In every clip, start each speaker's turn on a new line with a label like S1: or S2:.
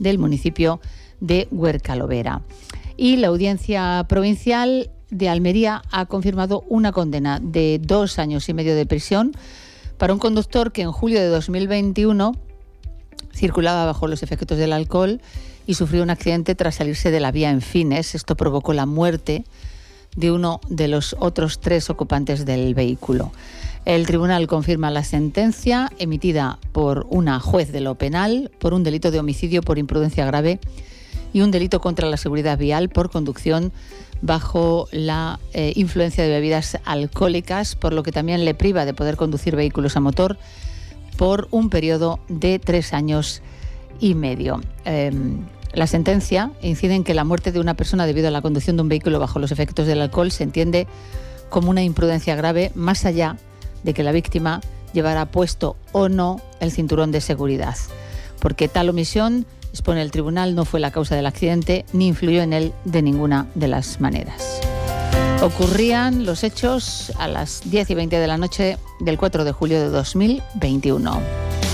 S1: del municipio de Huercalovera. Y la Audiencia Provincial de Almería ha confirmado una condena de 2 años y medio de prisión para un conductor que en julio de 2021 circulaba bajo los efectos del alcohol y sufrió un accidente tras salirse de la vía en Fines. Esto provocó la muerte de uno de los otros 3 ocupantes del vehículo. El tribunal confirma la sentencia emitida por una juez de lo penal por un delito de homicidio por imprudencia grave y un delito contra la seguridad vial por conducción bajo la influencia de bebidas alcohólicas, por lo que también le priva de poder conducir vehículos a motor por un periodo de 3 años y medio. La sentencia incide en que la muerte de una persona debido a la conducción de un vehículo bajo los efectos del alcohol se entiende como una imprudencia grave, más allá de que la víctima llevara puesto o no el cinturón de seguridad, porque tal omisión, expone el tribunal, no fue la causa del accidente ni influyó en él de ninguna de las maneras. Ocurrían los hechos a las 10:20 de la noche del 4 de julio de 2021.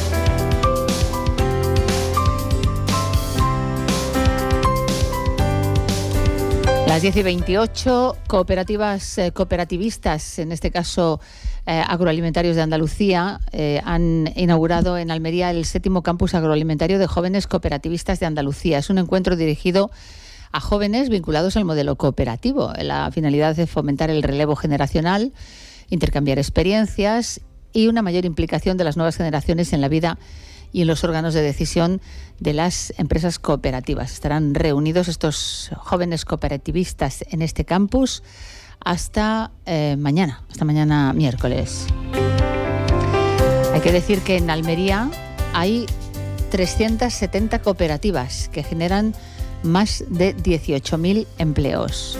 S1: Las 10:28, cooperativistas, en este caso agroalimentarios de Andalucía, han inaugurado en Almería el 7º campus agroalimentario de jóvenes cooperativistas de Andalucía. Es un encuentro dirigido a jóvenes vinculados al modelo cooperativo. La finalidad es fomentar el relevo generacional, intercambiar experiencias y una mayor implicación de las nuevas generaciones en la vida y en los órganos de decisión de las empresas cooperativas. Estarán reunidos estos jóvenes cooperativistas en este campus hasta mañana miércoles. Hay que decir que en Almería hay 370 cooperativas que generan más de 18.000 empleos.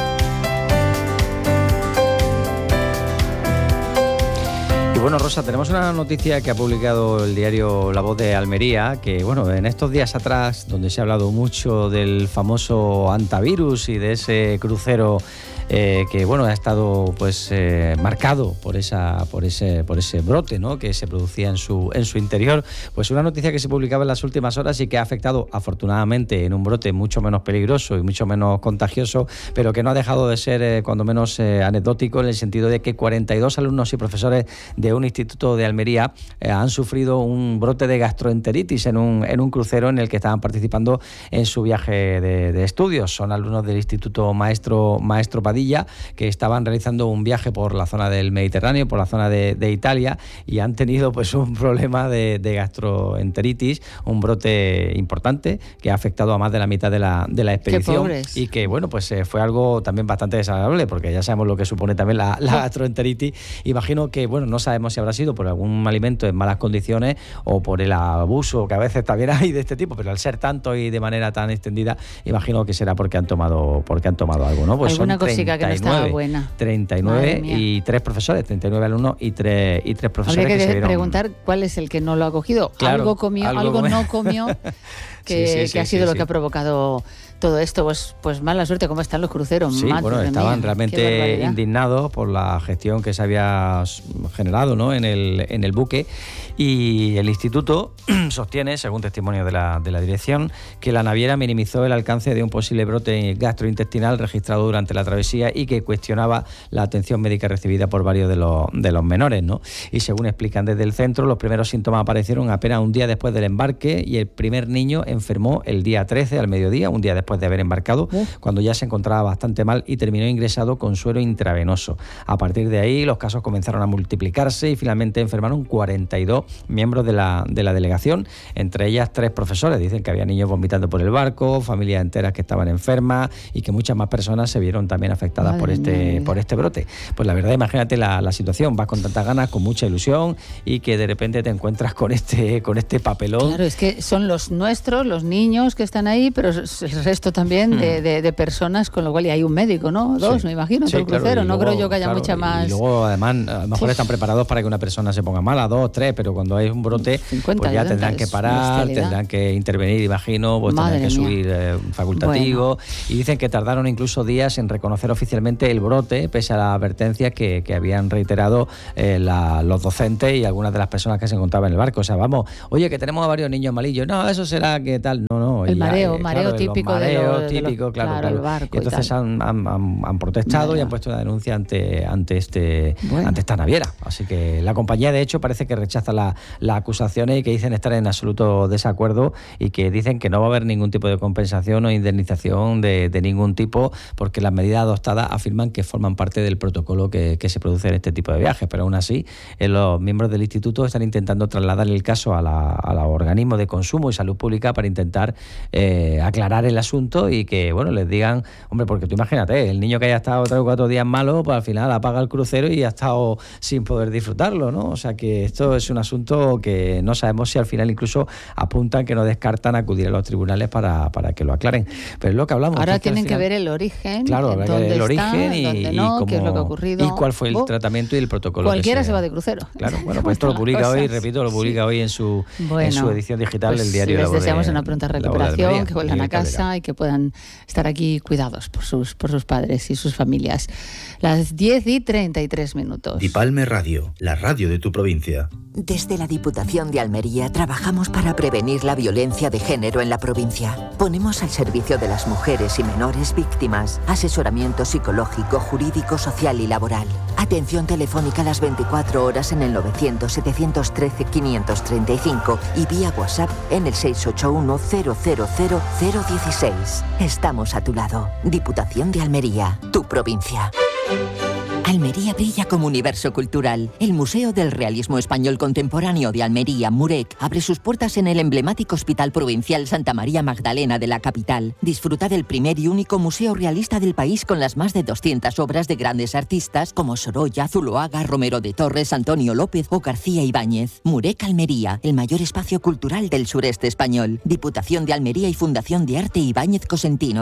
S2: Y bueno, Rosa, tenemos una noticia que ha publicado el diario La Voz de Almería, que bueno, en estos días atrás, donde se ha hablado mucho del famoso antivirus y de ese crucero que bueno, ha estado pues marcado por ese brote, ¿no?, que se producía en su interior, pues una noticia que se publicaba en las últimas horas y que ha afectado afortunadamente en un brote mucho menos peligroso y mucho menos contagioso, pero que no ha dejado de ser cuando menos anecdótico, en el sentido de que 42 alumnos y profesores de un instituto de Almería han sufrido un brote de gastroenteritis en un crucero en el que estaban participando en su viaje de estudios. Son alumnos del Instituto Maestro Padilla, que estaban realizando un viaje por la zona del Mediterráneo, por la zona de Italia, y han tenido pues un problema de gastroenteritis, un brote importante que ha afectado a más de la mitad de la expedición, y que bueno, pues fue algo también bastante desagradable, porque ya sabemos lo que supone también la gastroenteritis. Imagino que bueno, no sabemos si habrá sido por algún alimento en malas condiciones o por el abuso que a veces también hay de este tipo, pero al ser tanto y de manera tan extendida, imagino que será porque han tomado algo, ¿no? Pues
S1: alguna
S2: son
S1: cosita que no estaba buena.
S2: 39 y 3 profesores, 39 alumnos y tres profesores.
S1: Habría que
S2: se vieron...
S1: preguntar cuál es el que no lo ha cogido. Claro, algo comió, algo no comió, que ha sido lo que ha provocado todo esto. Pues mala suerte. ¿Cómo están los cruceros?
S2: Sí, bueno, estaban realmente indignados por la gestión que se había generado, ¿no?, en el buque, y el instituto sostiene, según testimonio de la dirección, que la naviera minimizó el alcance de un posible brote gastrointestinal registrado durante la travesía y que cuestionaba la atención médica recibida por varios de los menores, ¿no? Y según explican desde el centro, los primeros síntomas aparecieron apenas un día después del embarque, y el primer niño enfermó el día 13 al mediodía, un día después de haber embarcado, cuando ya se encontraba bastante mal, y terminó ingresado con suero intravenoso. A partir de ahí, los casos comenzaron a multiplicarse y finalmente enfermaron 42 miembros de la delegación, entre ellas 3 profesores. Dicen que había niños vomitando por el barco, familias enteras que estaban enfermas, y que muchas más personas se vieron también afectadas por este brote. Pues la verdad, imagínate la situación, vas con tantas ganas, con mucha ilusión, y que de repente te encuentras con este papelón.
S1: Claro, es que son los nuestros, los niños que están ahí, pero el resto también de personas, con lo cual, y hay un médico, ¿no? 2, me imagino, en el crucero. No creo yo que haya mucha más.
S2: Y luego, además, a lo mejor están preparados para que una persona se ponga mala, 2, 3, pero cuando hay un brote, 50, pues ya tendrán que parar, tendrán que intervenir, imagino, pues tendrán que subir facultativo. Bueno. Y dicen que tardaron incluso días en reconocer oficialmente el brote, pese a las advertencias que habían reiterado los docentes y algunas de las personas que se encontraban en el barco. O sea, vamos, oye, que tenemos a varios niños malillos. No, eso será que tal. No, pues
S1: el mareo
S2: claro,
S1: típico
S2: claro.
S1: El barco
S2: y entonces han protestado y han puesto una denuncia ante esta naviera. Así que la compañía, de hecho, parece que rechaza las acusaciones y que dicen estar en absoluto desacuerdo y que dicen que no va a haber ningún tipo de compensación o indemnización de ningún tipo, porque las medidas adoptadas afirman que forman parte del protocolo que se produce en este tipo de viajes. Pero aún así, los miembros del instituto están intentando trasladar el caso a los organismos de consumo y salud pública para intentar aclarar el asunto y que, bueno, les digan, hombre, porque tú imagínate, el niño que haya estado 3 o 4 días malo, pues al final apaga el crucero y ha estado sin poder disfrutarlo, ¿no? O sea que esto es un asunto que no sabemos si al final incluso apuntan que no descartan acudir a los tribunales para que lo aclaren. Pero es lo que hablamos.
S1: Ahora tienen que ver el origen,
S2: claro,
S1: dónde
S2: el
S1: está,
S2: origen
S1: dónde no, qué es lo que ha ocurrido.
S2: Y cuál fue el tratamiento y el protocolo.
S1: Cualquiera se va de crucero.
S2: Claro, bueno, pues esto lo publica hoy, repito, hoy en su edición digital del diario La Voz.
S1: Les deseamos una pronta recuperación, que vuelvan a casa y que puedan estar aquí cuidados por sus padres y sus familias. Las 10:33.
S3: Dipalme Radio, la radio de tu provincia.
S4: Desde la Diputación de Almería trabajamos para prevenir la violencia de género en la provincia. Ponemos al servicio de las mujeres y menores víctimas asesoramiento psicológico, jurídico, social y laboral. Atención telefónica las 24 horas en el 900-713-535 y vía WhatsApp en el 681-000-016. Estamos a tu lado. Diputación de Almería, tu provincia. Almería brilla como universo cultural. El Museo del Realismo Español Contemporáneo de Almería, MUREC, abre sus puertas en el emblemático Hospital Provincial Santa María Magdalena de la capital. Disfruta del primer y único museo realista del país con las más de 200 obras de grandes artistas como Sorolla, Zuloaga, Romero de Torres, Antonio López o García Ibáñez. MUREC Almería, el mayor espacio cultural del sureste español. Diputación de Almería y Fundación de Arte Ibáñez Cosentino.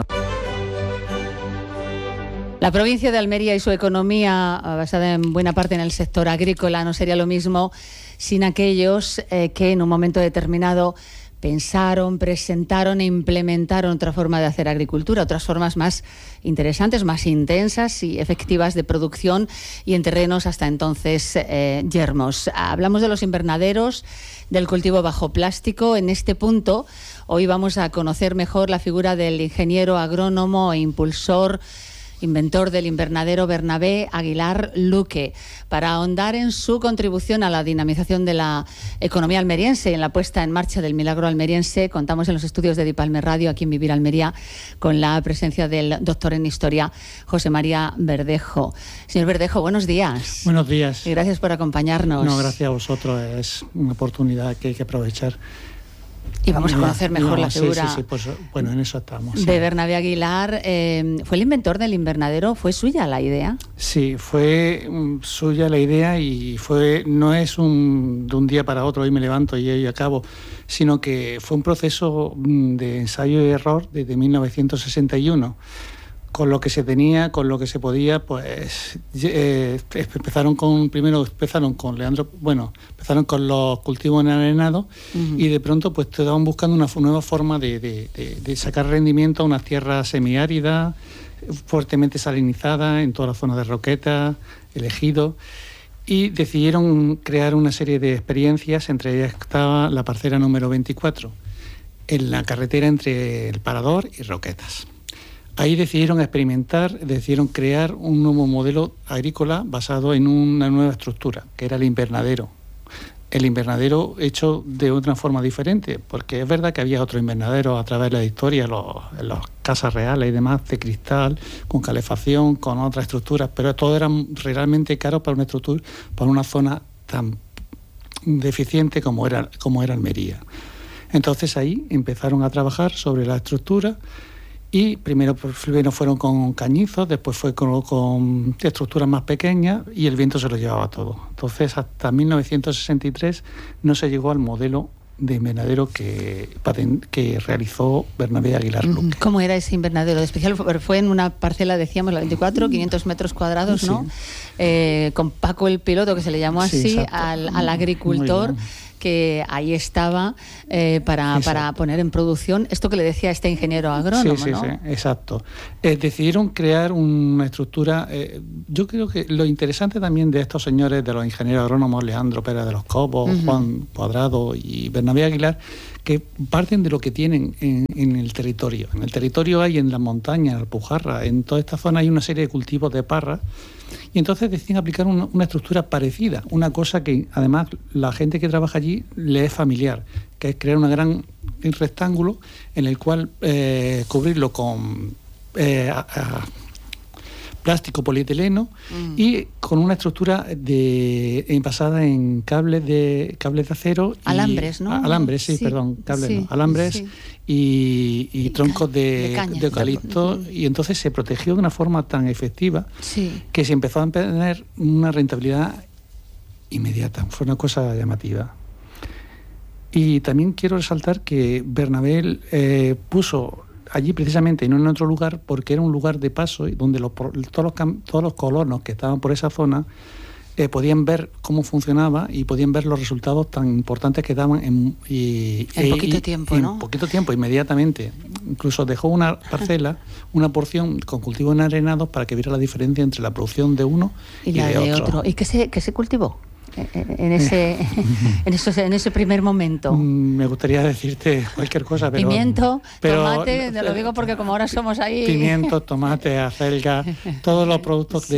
S1: La provincia de Almería y su economía, basada en buena parte en el sector agrícola, no sería lo mismo sin aquellos que en un momento determinado pensaron, presentaron e implementaron otra forma de hacer agricultura, otras formas más interesantes, más intensas y efectivas de producción y en terrenos hasta entonces yermos. Hablamos de los invernaderos, del cultivo bajo plástico. En este punto, hoy vamos a conocer mejor la figura del ingeniero agrónomo e impulsor, inventor del invernadero Bernabé Aguilar Luque, para ahondar en su contribución a la dinamización de la economía almeriense y en la puesta en marcha del milagro almeriense. Contamos en los estudios de Dipalme Radio, aquí en Vivir Almería, con la presencia del doctor en Historia, José María Verdejo. Señor Verdejo, buenos días.
S5: Buenos días.
S1: Y gracias por acompañarnos.
S5: No, gracias a vosotros. Es una oportunidad que hay que aprovechar.
S1: Y vamos a conocer mejor la figura.
S5: Sí, pues bueno, en eso estamos.
S1: De Bernabé Aguilar. ¿Fue el inventor del invernadero? ¿Fue suya la idea?
S5: Sí, fue suya la idea y no es de un día para otro, hoy me levanto y hoy acabo, sino que fue un proceso de ensayo y error desde 1961. Con lo que se tenía, con lo que se podía, pues empezaron con los cultivos en arenado y de pronto pues te estaban buscando una nueva forma de sacar rendimiento a unas tierras semiáridas, fuertemente salinizadas en toda la zona de Roqueta, El Ejido, y decidieron crear una serie de experiencias. Entre ellas estaba la parcela número 24, en la carretera entre El Parador y Roquetas. Ahí decidieron experimentar, decidieron crear un nuevo modelo agrícola basado en una nueva estructura, que era el invernadero. El invernadero hecho de otra forma diferente, porque es verdad que había otro invernadero a través de la historia, en las casas reales y demás, de cristal, con calefacción, con otras estructuras, pero todo era realmente caro para una estructura, para una zona tan deficiente como era Almería. Entonces ahí empezaron a trabajar sobre la estructura. Y primero fueron con cañizos, después fue con estructuras más pequeñas y el viento se lo llevaba todo. Entonces, hasta 1963 no se llegó al modelo de invernadero que realizó Bernabé Aguilar Luque.
S1: ¿Cómo era ese invernadero? De especial fue en una parcela, decíamos, la 24, 500 metros cuadrados, ¿no? Sí. Con Paco el piloto, que se le llamó así, al agricultor, que ahí estaba para poner en producción esto que le decía este ingeniero agrónomo, ¿no? Sí,
S5: exacto. Decidieron crear una estructura. Yo creo que lo interesante también de estos señores, de los ingenieros agrónomos, Leandro Pérez de los Cobos, Juan Cuadrado y Bernabé Aguilar, que parten de lo que tienen en el territorio. En el territorio hay, en las montañas, en la Alpujarra, en toda esta zona hay una serie de cultivos de parra, y entonces deciden aplicar una estructura parecida, una cosa que además la gente que trabaja allí le es familiar, que es crear un rectángulo en el cual cubrirlo con plástico polietileno y con una estructura basada en cables de acero.
S1: Alambres, ¿no?
S5: Alambres, sí, perdón, cables, sí, no, alambres, sí. Y troncos de eucalipto, y entonces se protegió de una forma tan efectiva que se empezó a tener una rentabilidad inmediata. Fue una cosa llamativa. Y también quiero resaltar que Bernabé puso allí precisamente y no en otro lugar porque era un lugar de paso donde todos los colonos que estaban por esa zona podían ver cómo funcionaba y podían ver los resultados tan importantes que daban en
S1: poquito tiempo, ¿no?
S5: En poquito tiempo, inmediatamente. Incluso dejó una parcela, una porción con cultivos enarenados para que viera la diferencia entre la producción de uno y la de otro.
S1: ¿Y qué se cultivó en ese primer momento?
S5: Me gustaría decirte cualquier cosa, pero...
S1: Pimiento, tomate, te lo digo porque como ahora somos ahí...
S5: Pimiento, tomate, acelga, todos los productos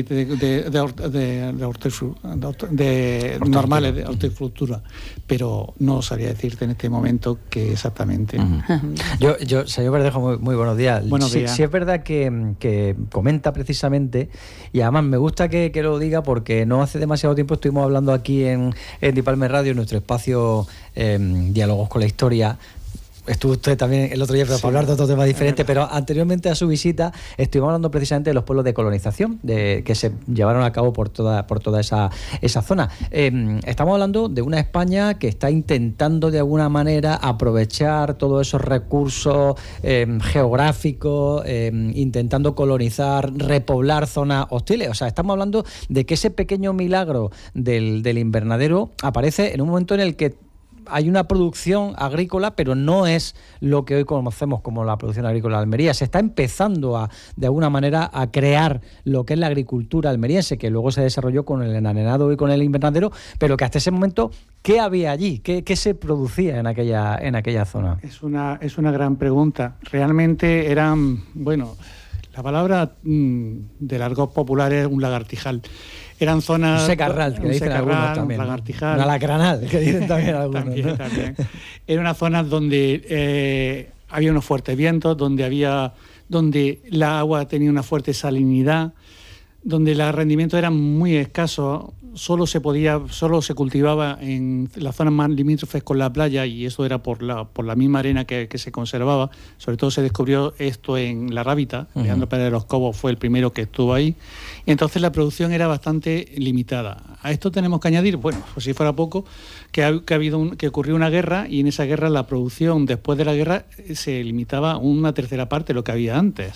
S5: normales de horticultura, pero no sabría decirte en este momento qué exactamente.
S2: Yo señor Verdejo, muy buenos días.
S5: Buenos días.
S2: Sí es verdad que comenta precisamente, y además me gusta que lo diga porque no hace demasiado tiempo estuvimos hablando aquí en Dipalme Radio, en nuestro espacio Diálogos con la Historia. Estuvo usted también el otro día para hablar de otro tema diferente, pero anteriormente a su visita estuvimos hablando precisamente de los pueblos de colonización que se llevaron a cabo por toda esa zona. Estamos hablando de una España que está intentando de alguna manera aprovechar todos esos recursos geográficos, intentando colonizar, repoblar zonas hostiles. O sea, estamos hablando de que ese pequeño milagro del invernadero aparece en un momento en el que hay una producción agrícola, pero no es lo que hoy conocemos como la producción agrícola de Almería. Se está empezando de alguna manera a crear lo que es la agricultura almeriense, que luego se desarrolló con el enarenado y con el invernadero, pero que hasta ese momento, ¿qué había allí? ¿Qué se producía en aquella zona?
S5: Es una gran pregunta. Realmente eran, la palabra del argot popular es un lagartijal. Eran zonas...
S2: Un secarral, que dicen algunos también.
S5: Un lagartijal.
S2: Un alacranal, que dicen también algunos.
S5: También. Era una zona donde había unos fuertes vientos, donde la agua tenía una fuerte salinidad, donde el rendimiento era muy escaso. Solo se cultivaba en las zonas más limítrofes con la playa, y eso era por la misma arena que se conservaba. Sobre todo se descubrió esto en La Rábita. Leandro Pérez de los Cobos fue el primero que estuvo ahí. Y entonces la producción era bastante limitada. A esto tenemos que añadir, pues si fuera poco, que ocurrió una guerra, y en esa guerra la producción después de la guerra se limitaba a una tercera parte de lo que había antes.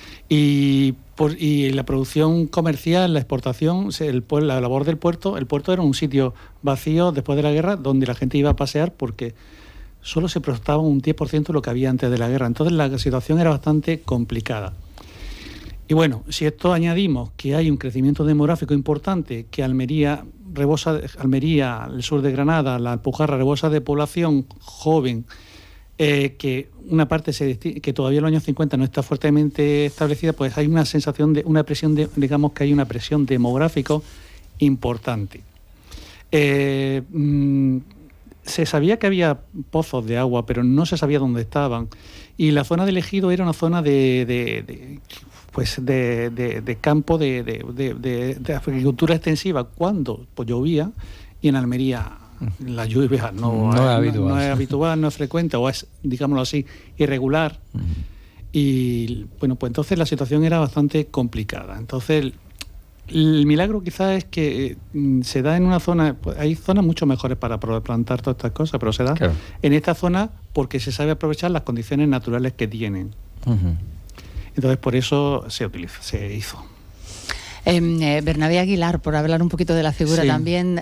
S5: Y la producción comercial, la exportación, la labor del puerto, el puerto era un sitio vacío después de la guerra donde la gente iba a pasear porque solo se exportaba un 10% de lo que había antes de la guerra. Entonces la situación era bastante complicada. Y si esto añadimos que hay un crecimiento demográfico importante, que Almería, el sur de Granada, la Alpujarra rebosa de población joven, que una parte que todavía en los años 50 no está fuertemente establecida, pues hay una sensación de una presión, digamos que hay una presión demográfica importante. Se sabía que había pozos de agua, pero no se sabía dónde estaban, y la zona del Ejido era una zona de campo de agricultura extensiva cuando llovía, y en Almería la lluvia no es habitual, no es frecuente, o es, digámoslo así, irregular. Y pues entonces la situación era bastante complicada. Entonces el milagro quizás es que se da en una zona, pues hay zonas mucho mejores para plantar todas estas cosas, pero se da en esta zona porque se sabe aprovechar las condiciones naturales que tienen. Entonces por eso se hizo.
S1: Bernabé Aguilar, por hablar un poquito de la figura también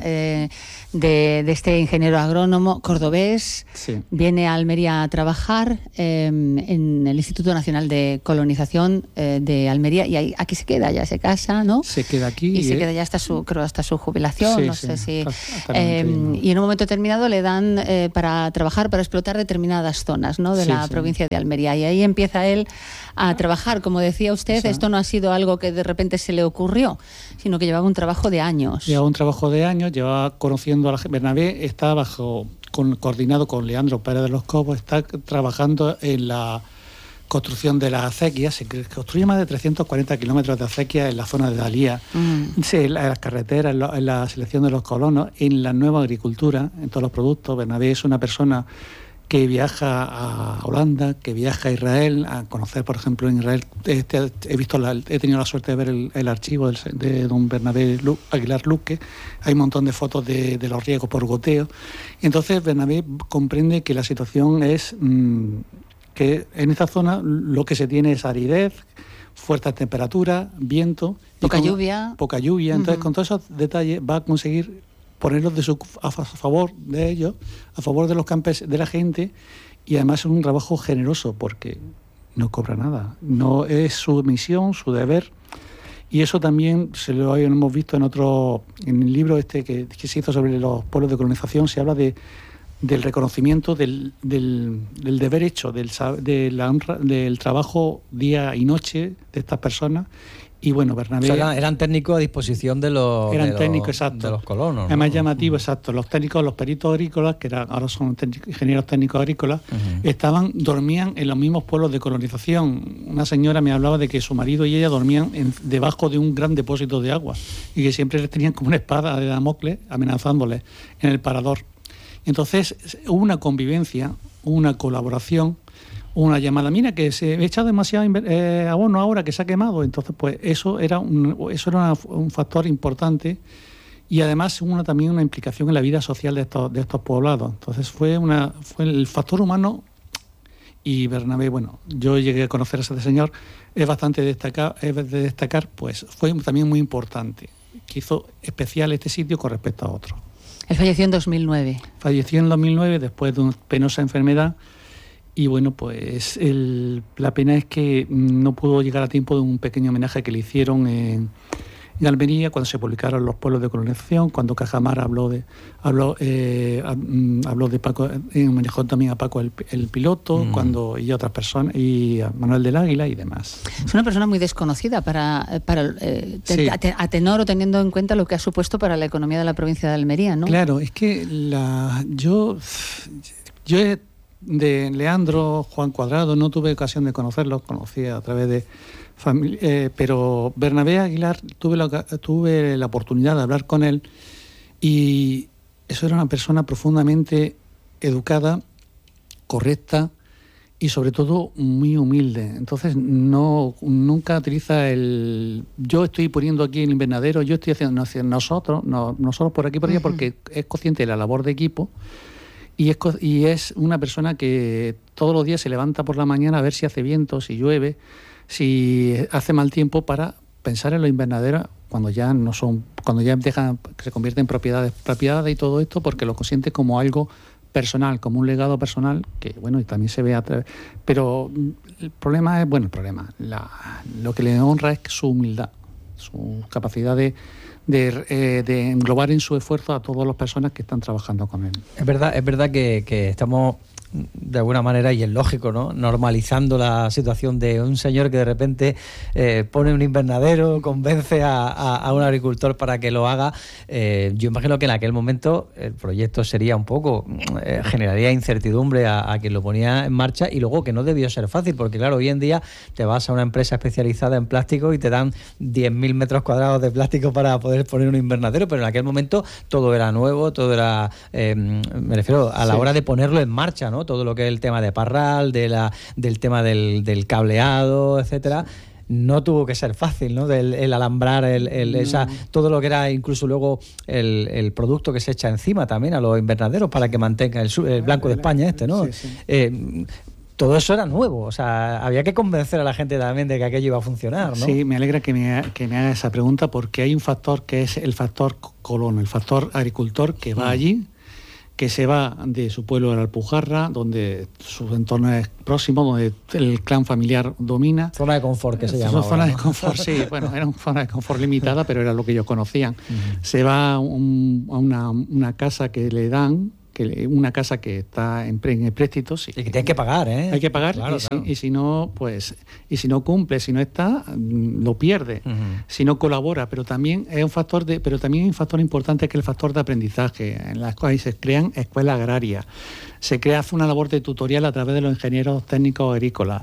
S1: de este ingeniero agrónomo cordobés, viene a Almería a trabajar en el Instituto Nacional de Colonización de Almería, y aquí se queda, ya se casa, ¿no?
S5: Se queda aquí.
S1: Y se queda ya hasta su jubilación, no sé si... y en un momento determinado le dan para trabajar, para explotar determinadas zonas, ¿no?, de la provincia de Almería, y ahí empieza él a trabajar. Como decía usted, esto no ha sido algo que de repente se le ocurrió, sino que llevaba un trabajo de años.
S5: Llevaba conociendo a la gente. Bernabé está coordinado con Leandro Pérez de los Cobos, está trabajando en la construcción de las acequias. Se construye más de 340 kilómetros de acequias en la zona de Dalía, en las carreteras, en la selección de los colonos, en la nueva agricultura, en todos los productos. Bernabé es una persona que viaja a Holanda, que viaja a Israel, a conocer, por ejemplo, en Israel. He tenido la suerte de ver el archivo de don Bernabé Aguilar Luque. Hay un montón de fotos de los riegos por goteo. Y entonces Bernabé comprende que la situación es que en esta zona lo que se tiene es aridez, fuertes temperaturas, viento...
S1: Poca lluvia.
S5: Entonces, con todos esos detalles va a conseguir ponerlos a favor de ellos, a favor de los campesinos, de la gente, y además es un trabajo generoso porque no cobra nada. No es su misión, su deber, y eso también se lo hemos visto en el libro que se hizo sobre los pueblos de colonización. Se habla del reconocimiento del deber hecho, del trabajo día y noche de estas personas. Y bueno, Bernabé...
S2: O sea, eran técnicos a disposición de los colonos.
S5: Además, ¿no? Llamativo, exacto. Los técnicos, los peritos agrícolas, que ahora son ingenieros técnicos agrícolas, dormían en los mismos pueblos de colonización. Una señora me hablaba de que su marido y ella dormían debajo de un gran depósito de agua, y que siempre les tenían como una espada de Damocles amenazándoles en el parador. Entonces, hubo una convivencia, una colaboración, una llamada, mira que se ha echado demasiado abono ahora que se ha quemado. Entonces, pues eso era un factor importante, y además también una implicación en la vida social de estos poblados. Entonces fue el factor humano. Y Bernabé, bueno, yo llegué a conocer a ese señor, es bastante de destacar, pues fue también muy importante, que hizo especial este sitio con respecto a otros.
S1: Él falleció en 2009.
S5: Falleció en 2009 después de una penosa enfermedad. Y bueno, pues la pena es que no pudo llegar a tiempo de un pequeño homenaje que le hicieron en Almería cuando se publicaron los pueblos de colonización, cuando Cajamar habló de Paco, manejó también a Paco el piloto, y otras personas, y a Manuel del Águila y demás.
S1: Es una persona muy desconocida a tenor o teniendo en cuenta lo que ha supuesto para la economía de la provincia de Almería, ¿no?
S5: Claro, es que yo de Leandro, Juan Cuadrado, no tuve ocasión de conocerlos, conocí a través de familia, pero Bernabé Aguilar tuve la oportunidad de hablar con él, y eso era una persona profundamente educada, correcta y sobre todo muy humilde. Entonces nunca utiliza yo estoy poniendo aquí el invernadero, yo estoy haciendo nosotros por aquí por allá, porque es consciente de la labor de equipo. Y es una persona que todos los días se levanta por la mañana a ver si hace viento, si llueve, si hace mal tiempo, para pensar en los invernaderos cuando ya se convierten en propiedades y todo esto, porque lo consiente como algo personal, como un legado personal, que bueno, y también se ve a través. Pero el problema es, lo que le honra es su humildad, su capacidad de englobar en su esfuerzo a todas las personas que están trabajando con él.
S2: Es verdad que estamos de alguna manera, y es lógico, ¿no?, normalizando la situación de un señor que de repente pone un invernadero, convence a un agricultor para que lo haga. Yo imagino que en aquel momento el proyecto sería un poco, generaría incertidumbre a quien lo ponía en marcha, y luego que no debió ser fácil, porque claro, hoy en día te vas a una empresa especializada en plástico y te dan 10.000 metros cuadrados de plástico para poder poner un invernadero, pero en aquel momento todo era nuevo, todo era, me refiero a la hora de ponerlo en marcha, ¿no? Todo lo que es el tema de parral, del tema del cableado, etcétera, no tuvo que ser fácil, ¿no? El alambrar, todo lo que era incluso luego el producto que se echa encima también a los invernaderos para que mantenga el blanco de España ¿no? Sí. todo eso era nuevo, o sea, había que convencer a la gente también de que aquello iba a funcionar, ¿no?
S5: Sí, me alegra que me haga esa pregunta, porque hay un factor que es el factor colono, el factor agricultor que va allí, que se va de su pueblo de la Alpujarra, donde su entorno es próximo, donde el clan familiar domina.
S2: Zona de confort, que se llama.
S5: Zona
S2: ahora,
S5: de confort, sí, bueno, era una zona de confort limitada, pero era lo que ellos conocían. Se va a una casa que le dan, una casa que está en empréstito, sí.
S2: Y que tienes que pagar, ¿eh?
S5: Hay que pagar,
S2: claro, claro.
S5: Y si no, pues, y si no cumple, si no está, lo pierde. Si no colabora, pero también es un factor pero también hay un factor importante que es el factor de aprendizaje. En las cuales se crean escuelas agrarias, hace una labor de tutorial a través de los ingenieros técnicos agrícolas.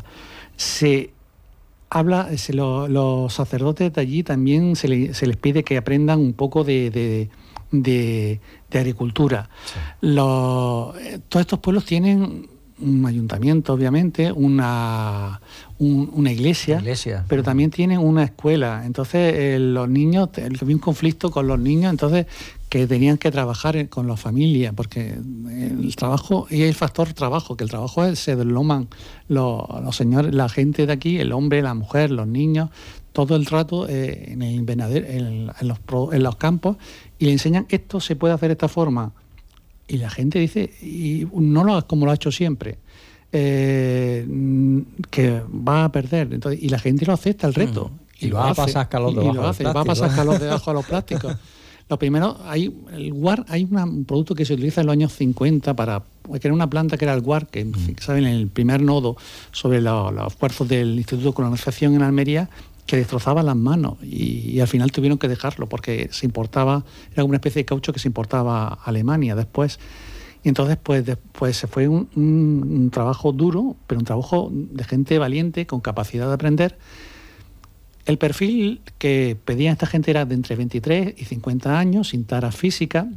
S5: Los sacerdotes de allí también se les pide que aprendan un poco de agricultura. Sí. Todos estos pueblos tienen un ayuntamiento, obviamente, una iglesia, pero también tienen una escuela. Entonces los niños, había un conflicto con los niños, entonces que tenían que trabajar con la familia, porque el trabajo, y el factor trabajo, que el trabajo se desloman los señores, la gente de aquí, el hombre, la mujer, los niños, todo el rato en el invernadero, en los campos, y le enseñan esto se puede hacer de esta forma. Y la gente dice, y no lo hagas como lo ha hecho siempre, que va a perder. Entonces, y la gente lo acepta el reto.
S2: Y va a pasar calor
S5: debajo de los plásticos. Lo primero, hay un producto que se utiliza en los años 50 para crear una planta que era el guar, que saben, en el primer nodo sobre los esfuerzos del Instituto de Colonización en Almería, que destrozaba las manos y al final tuvieron que dejarlo porque se importaba, era una especie de caucho que se importaba a Alemania después. Y entonces pues se fue un trabajo duro, pero un trabajo de gente valiente, con capacidad de aprender. El perfil que pedía esta gente era de entre 23 y 50 años, sin tara física,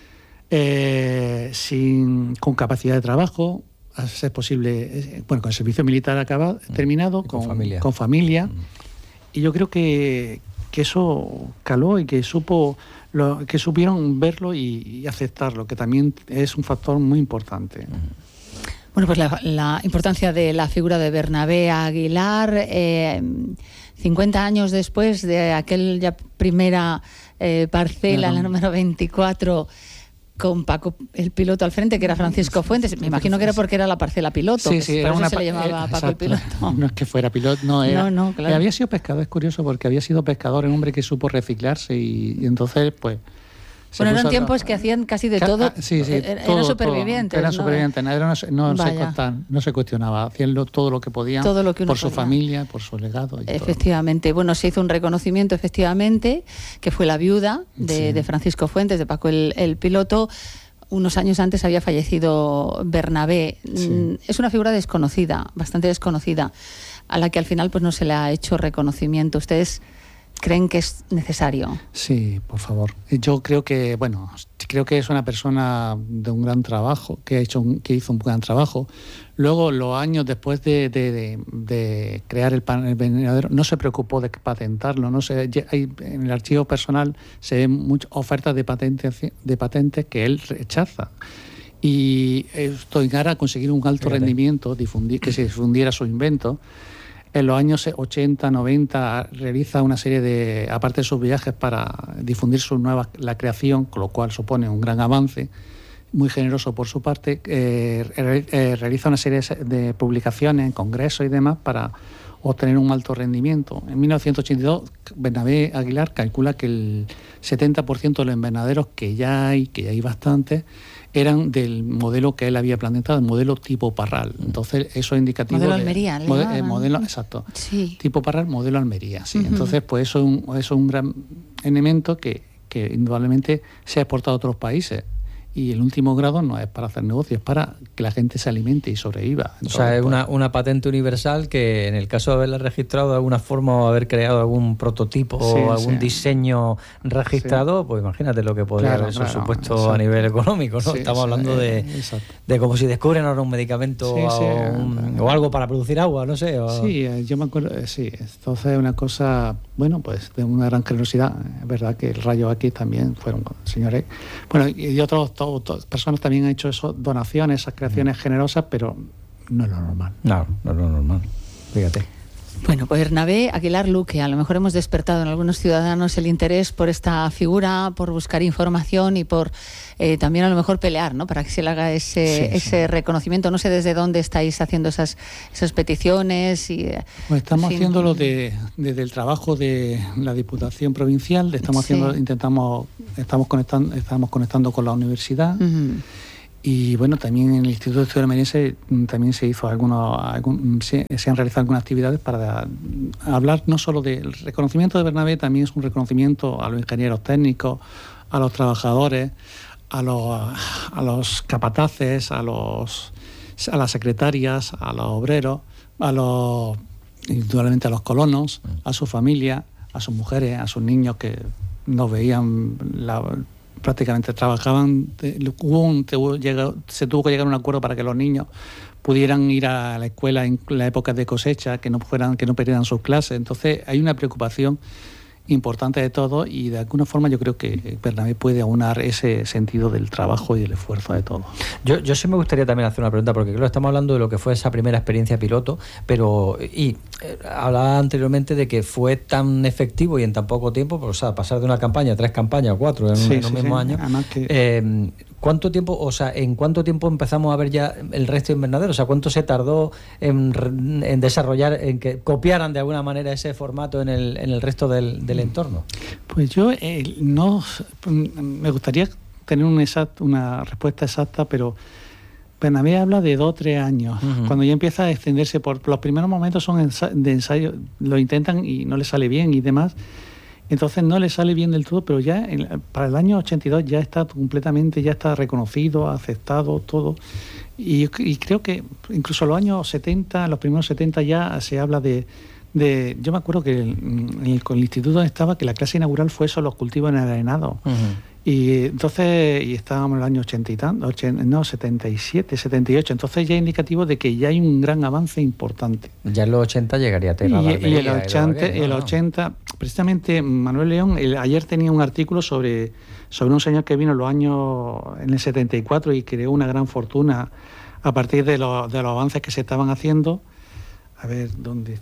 S5: con capacidad de trabajo, a ser posible, con el servicio militar terminado, con familia. Y yo creo que eso caló y que supieron verlo y aceptarlo, que también es un factor muy importante.
S1: Bueno, pues la importancia de la figura de Bernabé Aguilar, 50 años después de aquella primera parcela, la número 24, con Paco el piloto al frente, que era Francisco Fuentes. Me imagino que era porque era la parcela piloto.
S5: Sí,
S1: por eso se le llamaba Paco el piloto.
S5: No es que fuera piloto, no era.
S1: No, claro.
S5: Había sido pescador, es curioso, porque había sido pescador, un hombre que supo reciclarse y entonces, pues...
S1: Bueno, eran tiempos que hacían casi de todo.
S5: Sí,
S1: eran supervivientes.
S5: Eran supervivientes, no se cuestionaba, hacían todo lo que podían por su familia, por su legado.
S1: Efectivamente. Bueno, se hizo un reconocimiento, efectivamente, que fue la viuda de Francisco Fuentes, de Paco el piloto. Unos años antes había fallecido Bernabé. Sí. Es una figura desconocida, bastante desconocida, a la que al final pues no se le ha hecho reconocimiento. ¿Ustedes creen que es necesario?
S5: Sí, por favor. Yo creo que es una persona de un gran trabajo, que hizo un gran trabajo. Luego, los años después de crear el invernadero, no se preocupó de patentarlo. En el archivo personal se ven muchas ofertas de patentes que él rechaza. Y esto en aras a conseguir un alto rendimiento, que se difundiera su invento. En los años 80, 90 realiza una serie aparte de sus viajes para difundir la creación, con lo cual supone un gran avance, muy generoso por su parte. Realiza una serie de publicaciones en congresos y demás para obtener un alto rendimiento. En 1982, Bernabé Aguilar calcula que el 70% de los invernaderos que ya hay bastantes, eran del modelo que él había planteado, el modelo tipo Parral. Entonces, eso es indicativo.
S1: Modelo Almería,
S5: modelo, exacto.
S1: Sí.
S5: Tipo Parral, modelo Almería. Sí. Entonces, pues eso es un gran elemento que indudablemente se ha exportado a otros países. Y el último grado no es para hacer negocios, es para que la gente se alimente y sobreviva. Entonces,
S2: o sea, es una patente universal que en el caso de haberla registrado de alguna forma o haber creado algún prototipo o algún diseño registrado, pues imagínate lo que podría haber supuesto a nivel económico, ¿no? Estamos hablando de como si descubren ahora un medicamento o algo para producir agua, no sé.
S5: Sí, yo me acuerdo, entonces es una cosa, pues de una gran generosidad. Es verdad que el Rayo X también fueron señores. Bueno, y otras personas también han hecho eso, donaciones, esas creaciones generosas, pero no es lo normal.
S2: No es lo normal. Fíjate.
S1: Bueno, pues Bernabé Aguilar Luque, a lo mejor hemos despertado en algunos ciudadanos el interés por esta figura, por buscar información y por también a lo mejor pelear, ¿no? Para que se le haga ese reconocimiento. No sé desde dónde estáis haciendo esas peticiones.
S5: Pues estamos haciéndolo desde el trabajo de la Diputación Provincial. Estamos conectando con la universidad. Uh-huh. Y bueno, también en el Instituto de Estudios Almeriense también se hizo se han realizado algunas actividades para hablar no solo del reconocimiento de Bernabé, también es un reconocimiento a los ingenieros técnicos, a los trabajadores, a los capataces, a las secretarias, a los obreros, indudablemente a los colonos, a su familia, a sus mujeres, a sus niños que no veían prácticamente trabajaban. Se tuvo que llegar a un acuerdo para que los niños pudieran ir a la escuela en la época de cosecha, que no perdieran sus clases. Entonces hay una preocupación importante de todo y de alguna forma yo creo que Bernabé puede aunar ese sentido del trabajo y del esfuerzo de todos.
S2: Yo sí me gustaría también hacer una pregunta, porque creo que estamos hablando de lo que fue esa primera experiencia piloto, pero hablaba anteriormente de que fue tan efectivo y en tan poco tiempo, pues, o sea, pasar de una campaña a 3 campañas o 4 en los mismos años.
S5: Además que
S2: ¿cuánto tiempo, en cuánto tiempo empezamos a ver ya el resto de invernaderos? O sea, ¿cuánto se tardó en desarrollar, en que copiaran de alguna manera ese formato en el resto del entorno?
S5: Pues yo no me gustaría tener una respuesta exacta, pero Bernabé habla de 2 o 3 años. Uh-huh. Cuando ya empieza a extenderse, por los primeros momentos son de ensayo, lo intentan y no les sale bien y demás. Entonces no le sale bien del todo, pero ya para el año 82 ya está completamente, ya está reconocido, aceptado todo. Y creo que incluso los años 70, los primeros 70 ya se habla de yo me acuerdo que en el instituto estaba que la clase inaugural fue sobre los cultivos en el arenado. Uh-huh. Y entonces, estábamos en el año 80 y tanto, 77, 78, entonces ya es indicativo de que ya hay un gran avance importante.
S2: Ya en los 80 llegaría a Tierra de Almería.
S5: Y el 80, precisamente Manuel León, ayer tenía un artículo sobre un señor que vino en el 74 y creó una gran fortuna a partir de los avances que se estaban haciendo. A ver, ¿dónde?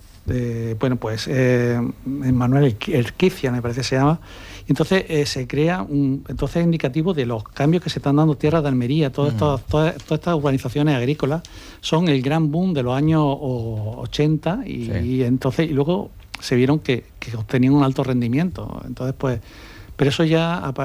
S5: Manuel Erquicia, me parece que se llama. Entonces se crea entonces indicativo de los cambios que se están dando en Tierra de Almería. Todas estas urbanizaciones agrícolas son el gran boom de los años 80 y luego se vieron que obtenían un alto rendimiento. Entonces pero eso ya, a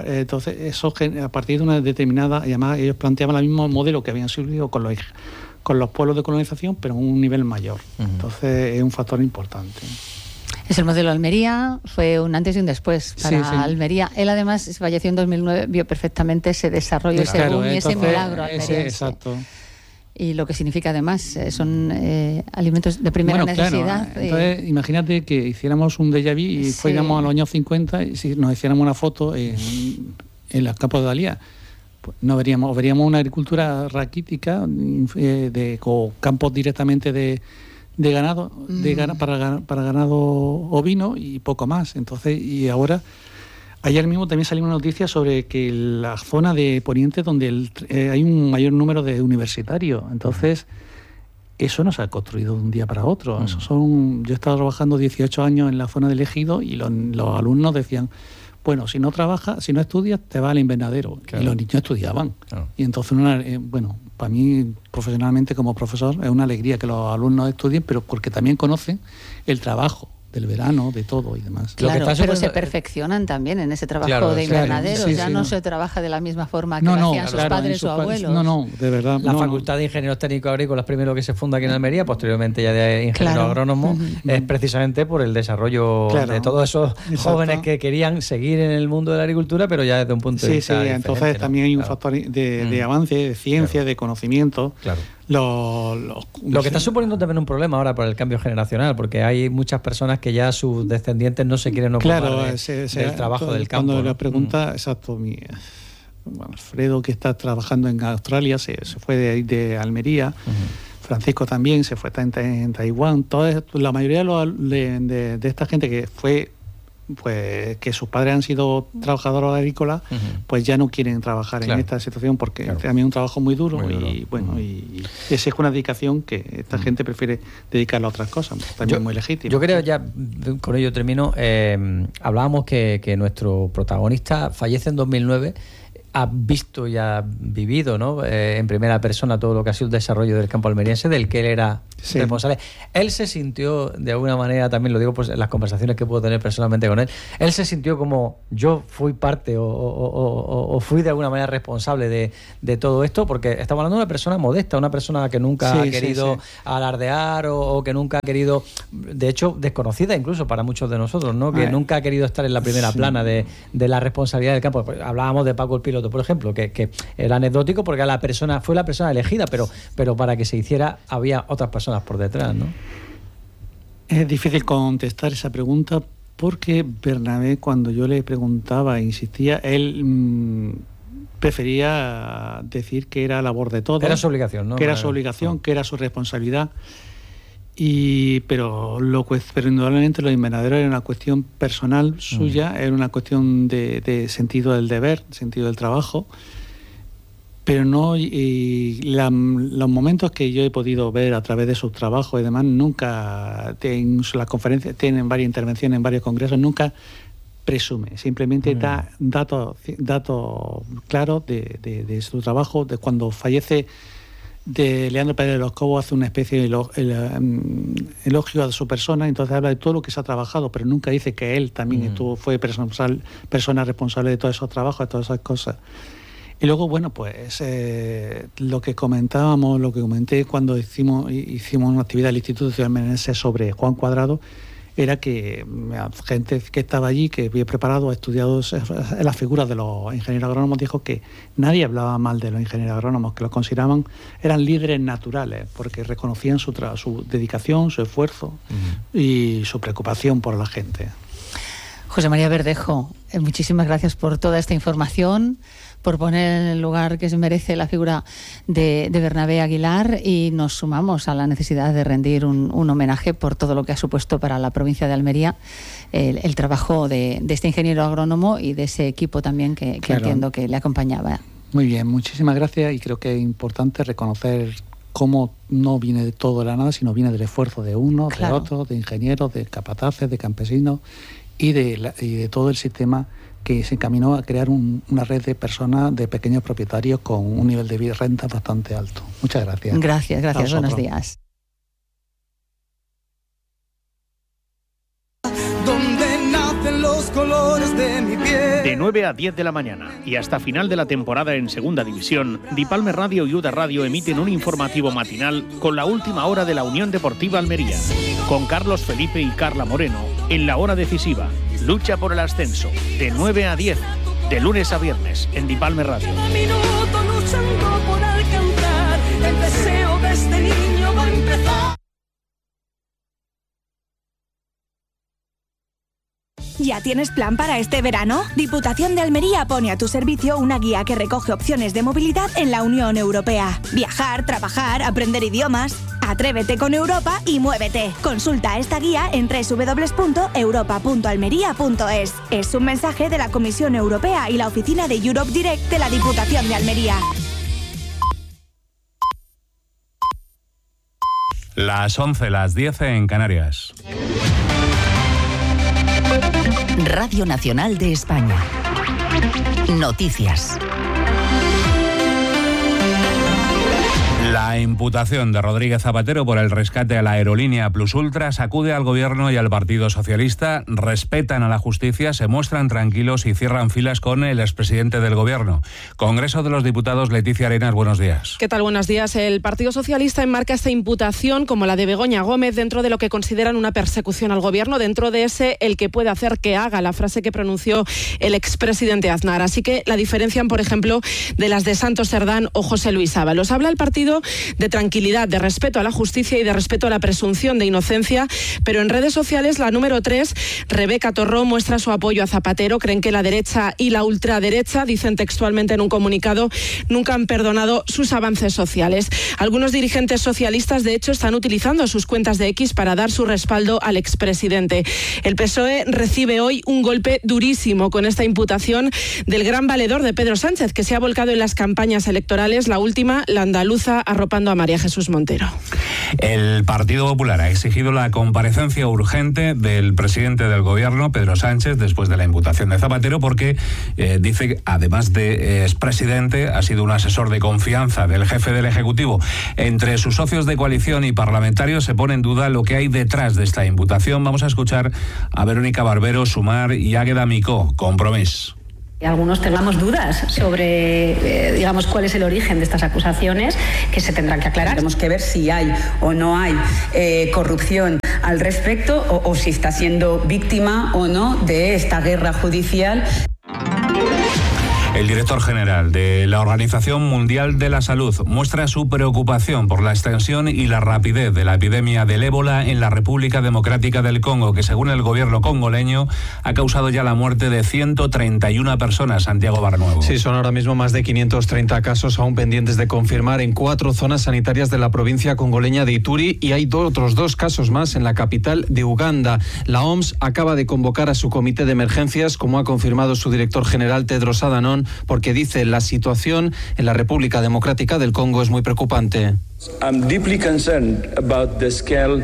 S5: partir de una determinada, y además ellos planteaban el mismo modelo que habían surgido con los pueblos de colonización, pero en un nivel mayor. Uh-huh. Entonces es un factor importante.
S1: Es el modelo Almería, fue un antes y un después para Almería. Él además falleció en 2009, vio perfectamente ese desarrollo, ese boom y ese milagro almeriense.
S5: Exacto.
S1: Y lo que significa además son alimentos de primera necesidad.
S5: Claro, entonces imagínate que hiciéramos un déjà vu y fuéramos a los años 50 y si nos hiciéramos una foto en los campos de Dalía, pues no veríamos una agricultura raquítica con campos directamente de ganado, para ganado ovino y poco más. Entonces, y ahora, ayer mismo también salió una noticia sobre que la zona de Poniente donde hay un mayor número de universitarios. Entonces, eso no se ha construido de un día para otro. Yo he estado trabajando 18 años en la zona del Ejido y los alumnos decían, bueno, si no trabajas, si no estudias, te vas al invernadero. Claro. Y los niños estudiaban. Claro. Y entonces, para mí, profesionalmente como profesor, es una alegría que los alumnos estudien, pero porque también conocen el trabajo del verano, de todo y demás.
S1: Claro, pero se perfeccionan también en ese trabajo de invernadero. No se trabaja de la misma forma que lo hacían sus padres o abuelos.
S5: No, de verdad.
S2: La Facultad de Ingenieros Técnicos Agrícolas, primero que se funda aquí en Almería, posteriormente ya de ingeniero agrónomo, es precisamente por el desarrollo de todos esos jóvenes que querían seguir en el mundo de la agricultura, pero ya desde un punto de vista diferente.
S5: Entonces también hay un factor de avance, de ciencia, de conocimiento.
S2: Claro. Lo que está suponiendo también un problema ahora por el cambio generacional, porque hay muchas personas que ya sus descendientes no se quieren ocupar del trabajo del campo.
S5: Cuando la pregunta, exacto, Alfredo, que está trabajando en Australia, se fue de Almería. Uh-huh. Francisco también se fue en Taiwán. La mayoría de esta gente que fue pues que sus padres han sido trabajadores agrícolas, pues ya no quieren trabajar en esta situación porque también es un trabajo muy duro, y bueno, y esa es una dedicación que esta gente prefiere dedicarla a otras cosas, también muy legítimo.
S2: Yo creo, ya con ello termino, hablábamos que nuestro protagonista fallece en 2009. Ha visto y ha vivido, ¿no?, en primera persona todo lo que ha sido el desarrollo del campo almeriense, del que él era responsable. Él se sintió, de alguna manera, también lo digo pues en las conversaciones que puedo tener personalmente con él, él se sintió como yo fui parte o fui de alguna manera responsable de todo esto, porque estamos hablando de una persona modesta, una persona que nunca ha querido alardear o que nunca ha querido, de hecho, desconocida incluso para muchos de nosotros, ¿no?, que nunca ha querido estar en la primera plana de la responsabilidad del campo. Pues hablábamos de Paco el Piloto, por ejemplo, que era anecdótico porque fue la persona elegida, pero para que se hiciera había otras personas por detrás, ¿no?
S5: Es difícil contestar esa pregunta porque Bernabé, cuando yo le preguntaba e insistía, él prefería decir que era labor de todos.
S2: Era su obligación, ¿no?
S5: Que era su obligación, que era su responsabilidad. Pero indudablemente los invernaderos era una cuestión personal suya, era una cuestión de sentido del deber, sentido del trabajo, pero no, los momentos que yo he podido ver a través de sus trabajos y demás, nunca, en las conferencias, tienen varias intervenciones en varios congresos, nunca presume, simplemente da datos claros de su trabajo. De cuando fallece de Leandro Pérez de los Cobos, hace una especie de elogio a su persona, entonces habla de todo lo que se ha trabajado, pero nunca dice que él también fue persona responsable de todos esos trabajos, de todas esas cosas. Y luego, bueno, pues lo que comenté cuando hicimos una actividad del Instituto Ciudad Almeriense sobre Juan Cuadrado, era que gente que estaba allí, que había preparado, estudiado las figuras de los ingenieros agrónomos, dijo que nadie hablaba mal de los ingenieros agrónomos, que los consideraban, eran líderes naturales, porque reconocían su dedicación, su esfuerzo y su preocupación por la gente.
S1: José María Verdejo, muchísimas gracias por toda esta información, por poner en el lugar que se merece la figura de Bernabé Aguilar, y nos sumamos a la necesidad de rendir un homenaje por todo lo que ha supuesto para la provincia de Almería el trabajo de este ingeniero agrónomo y de ese equipo también que entiendo que le acompañaba.
S5: Muy bien, muchísimas gracias, y creo que es importante reconocer cómo no viene de todo de la nada, sino viene del esfuerzo de unos, de otros, de ingenieros, de capataces, de campesinos y de todo el sistema que se encaminó a crear una red de personas, de pequeños propietarios con un nivel de renta bastante alto. Muchas gracias.
S1: Gracias. Buenos días.
S6: Los colores de mi piel.
S7: De 9 a 10 de la mañana y hasta final de la temporada en Segunda División, Dipalme Radio y UDA Radio emiten un informativo matinal con la última hora de la Unión Deportiva Almería, con Carlos Felipe y Carla Moreno en la hora decisiva. Lucha por el ascenso, de 9 a 10, de lunes a viernes, en Dipalme Radio.
S6: Cada minuto luchando por alcanzar el deseo de este niño va a empezar.
S8: ¿Ya tienes plan para este verano? Diputación de Almería pone a tu servicio una guía que recoge opciones de movilidad en la Unión Europea. Viajar, trabajar, aprender idiomas. Atrévete con Europa y muévete. Consulta esta guía en www.europa.almería.es. Es un mensaje de la Comisión Europea y la oficina de Europe Direct de la Diputación de Almería.
S9: Las 11, las 10 en Canarias.
S4: Radio Nacional de España. Noticias.
S9: La imputación de Rodríguez Zapatero por el rescate a la aerolínea Plus Ultra sacude al Gobierno y al Partido Socialista. Respetan a la justicia, se muestran tranquilos y cierran filas con el expresidente del Gobierno. Congreso de los Diputados, Leticia Arenas, buenos días.
S10: ¿Qué tal? Buenos días. El Partido Socialista enmarca esta imputación como la de Begoña Gómez dentro de lo que consideran una persecución al Gobierno, dentro de ese el que puede hacer que haga, la frase que pronunció el expresidente Aznar. Así que la diferencian, por ejemplo, de las de Santos Cerdán o José Luis Ábalos. Habla el partido de tranquilidad, de respeto a la justicia y de respeto a la presunción de inocencia. Pero en redes sociales, la número 3, Rebeca Torró, muestra su apoyo a Zapatero. Creen que la derecha y la ultraderecha, dicen textualmente en un comunicado, nunca han perdonado sus avances sociales. Algunos dirigentes socialistas, de hecho, están utilizando sus cuentas de X para dar su respaldo al expresidente. El PSOE recibe hoy un golpe durísimo con esta imputación del gran valedor de Pedro Sánchez, que se ha volcado en las campañas electorales, la última, la andaluza, arropando a María Jesús Montero.
S9: El Partido Popular ha exigido la comparecencia urgente del presidente del Gobierno, Pedro Sánchez, después de la imputación de Zapatero, porque dice que, además de expresidente, ha sido un asesor de confianza del jefe del Ejecutivo. Entre sus socios de coalición y parlamentarios se pone en duda lo que hay detrás de esta imputación. Vamos a escuchar a Verónica Barbero, Sumar y Águeda Micó, Compromís.
S11: Algunos tengamos dudas sobre, digamos, cuál es el origen de estas acusaciones, que se tendrán que aclarar.
S12: Tenemos que ver si hay o no hay corrupción al respecto o si está siendo víctima o no de esta guerra judicial.
S9: El director general de la Organización Mundial de la Salud muestra su preocupación por la extensión y la rapidez de la epidemia del ébola en la República Democrática del Congo, que según el gobierno congoleño ha causado ya la muerte de 131 personas. Santiago Barnuevo.
S13: Sí, son ahora mismo más de 530 casos aún pendientes de confirmar en 4 zonas sanitarias de la provincia congoleña de Ituri, y hay otros 2 casos más en la capital de Uganda. La OMS acaba de convocar a su comité de emergencias, como ha confirmado su director general Tedros Adhanom, porque dice la situación en la República Democrática del Congo es muy preocupante.
S14: I'm deeply concerned about the scale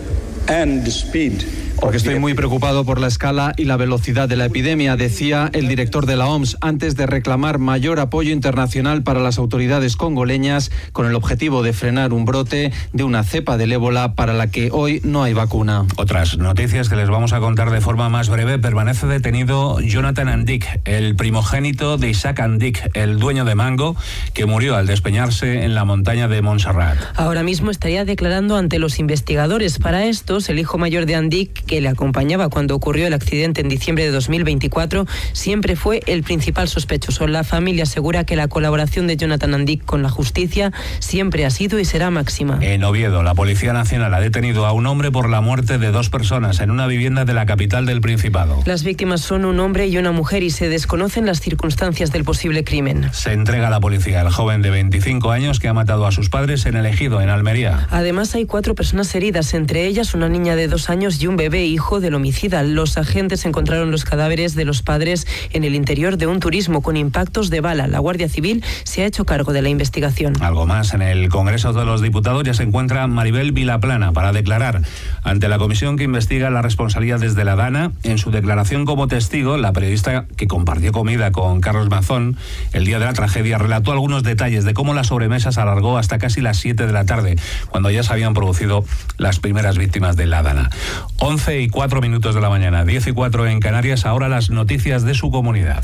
S14: and the speed.
S13: Porque estoy muy preocupado por la escala y la velocidad de la epidemia, decía el director de la OMS, antes de reclamar mayor apoyo internacional para las autoridades congoleñas, con el objetivo de frenar un brote de una cepa del ébola para la que hoy no hay vacuna.
S9: Otras noticias que les vamos a contar de forma más breve. Permanece detenido Jonathan Andic, el primogénito de Isaac Andic, el dueño de Mango, que murió al despeñarse en la montaña de Montserrat.
S15: Ahora mismo estaría declarando ante los investigadores. Para estos, el hijo mayor de Andic, que le acompañaba cuando ocurrió el accidente en diciembre de 2024, siempre fue el principal sospechoso. La familia asegura que la colaboración de Jonathan Andic con la justicia siempre ha sido y será máxima.
S9: En Oviedo, la Policía Nacional ha detenido a un hombre por la muerte de 2 personas en una vivienda de la capital del Principado.
S15: Las víctimas son un hombre y una mujer y se desconocen las circunstancias del posible crimen.
S9: Se entrega a la policía el joven de 25 años que ha matado a sus padres en El Ejido, en Almería.
S15: Además, hay 4 personas heridas, entre ellas una niña de 2 años y un bebé hijo del homicida. Los agentes encontraron los cadáveres de los padres en el interior de un turismo con impactos de bala. La Guardia Civil se ha hecho cargo de la investigación.
S9: Algo más, en el Congreso de los Diputados ya se encuentra Maribel Vilaplana para declarar ante la comisión que investiga las responsabilidades de la DANA. En su declaración como testigo, la periodista que compartió comida con Carlos Mazón el día de la tragedia relató algunos detalles de cómo la sobremesa se alargó hasta casi las 7 de la tarde, cuando ya se habían producido las primeras víctimas de la DANA. 11:04 de la mañana, 10:04 en Canarias. Ahora las noticias de su comunidad.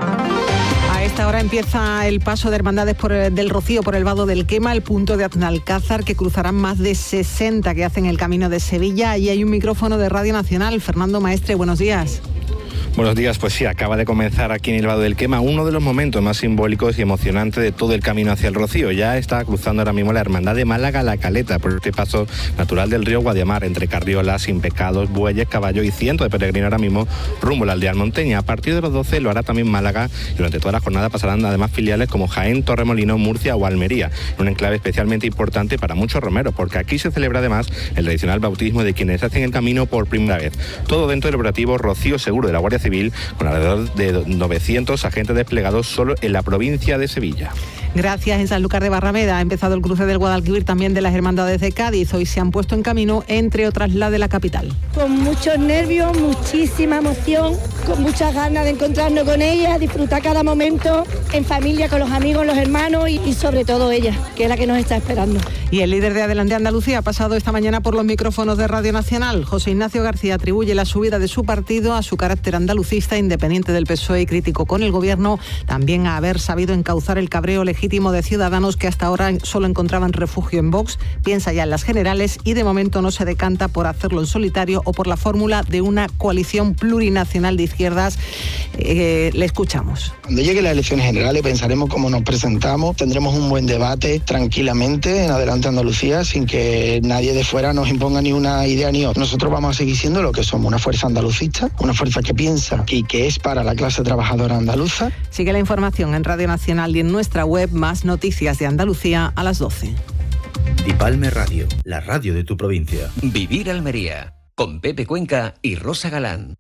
S16: A esta hora empieza el paso de Hermandades del Rocío por el Vado del Quema, el punto de Aznalcázar, que cruzarán más de 60 que hacen el camino de Sevilla. Y hay un micrófono de Radio Nacional. Fernando Maestre, buenos días.
S17: Buenos días, pues sí, acaba de comenzar aquí en el Vado del Quema uno de los momentos más simbólicos y emocionantes de todo el camino hacia el Rocío. Ya está cruzando ahora mismo la Hermandad de Málaga-La Caleta por este paso natural del río Guadiamar, entre carriolas, sin pecados, bueyes, caballos y cientos de peregrinos ahora mismo rumbo a la aldea almonteña. A partir de los 12 lo hará también Málaga y durante toda la jornada pasarán además filiales como Jaén, Torremolinos, Murcia o Almería, un enclave especialmente importante para muchos romeros, porque aquí se celebra además el tradicional bautismo de quienes hacen el camino por primera vez. Todo dentro del operativo Rocío Seguro de la Guardia Civil, con alrededor de 900 agentes desplegados solo en la provincia de Sevilla.
S16: Gracias. En Sanlúcar de Barrameda ha empezado el cruce del Guadalquivir, también de las Hermandades de Cádiz. Hoy se han puesto en camino, entre otras, la de la capital.
S18: Con muchos nervios, muchísima emoción, con muchas ganas de encontrarnos con ella, disfrutar cada momento en familia, con los amigos, los hermanos y sobre todo ella, que es la que nos está esperando.
S16: Y el líder de Adelante Andalucía ha pasado esta mañana por los micrófonos de Radio Nacional. José Ignacio García atribuye la subida de su partido a su carácter andalucista, independiente del PSOE y crítico con el gobierno, también a haber sabido encauzar el cabreo legislativo legítimo de Ciudadanos, que hasta ahora solo encontraban refugio en Vox, piensa ya en las generales y de momento no se decanta por hacerlo en solitario o por la fórmula de una coalición plurinacional de izquierdas. Le escuchamos.
S19: Cuando lleguen las elecciones generales pensaremos cómo nos presentamos, tendremos un buen debate tranquilamente en Adelante Andalucía, sin que nadie de fuera nos imponga ni una idea ni otra. Nosotros vamos a seguir siendo lo que somos, una fuerza andalucista, una fuerza que piensa y que es para la clase trabajadora andaluza.
S16: Sigue la información en Radio Nacional y en nuestra web. Más noticias de Andalucía a las 12.
S3: Dipalme Radio, la radio de tu provincia.
S20: Vivir Almería, con Pepe Cuenca y Rosa Galán.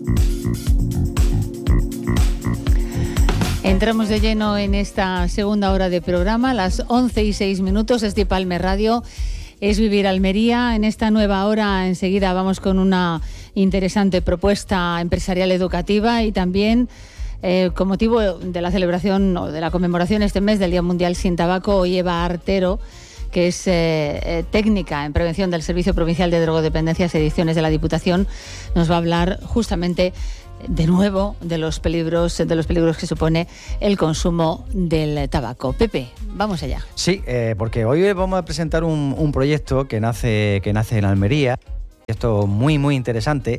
S1: Entramos de lleno en esta segunda hora de programa, las 11:06, es Dipalme Radio, es Vivir Almería. En esta nueva hora enseguida vamos con una interesante propuesta empresarial educativa y también con motivo de la celebración o de la conmemoración este mes del Día Mundial Sin Tabaco, hoy Eva Artero, que es técnica en prevención del Servicio Provincial de Drogodependencias y Adicciones de la Diputación, nos va a hablar justamente de nuevo de los peligros que supone el consumo del tabaco. Pepe, vamos allá.
S2: Sí, porque hoy vamos a presentar un proyecto que nace en Almería. Esto muy interesante,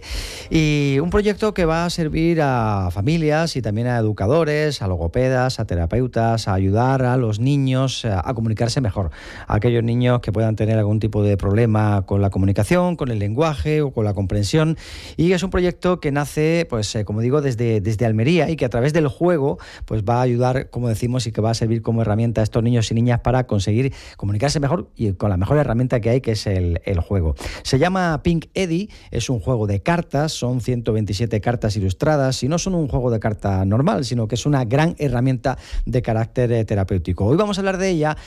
S2: y un proyecto que va a servir a familias y también a educadores, a logopedas, a terapeutas, a ayudar a los niños a comunicarse mejor, a aquellos niños que puedan tener algún tipo de problema con la comunicación, con el lenguaje o con la comprensión. Y es un proyecto que nace, pues como digo, desde Almería, y que a través del juego pues va a ayudar, como decimos, y que va a servir como herramienta a estos niños y niñas para conseguir comunicarse mejor y con la mejor herramienta que hay, que es el juego. Se llama Pink Eddy, es un juego de cartas, son 127 cartas ilustradas y no son un juego de carta normal, sino que es una gran herramienta de carácter terapéutico. Hoy vamos a hablar de ella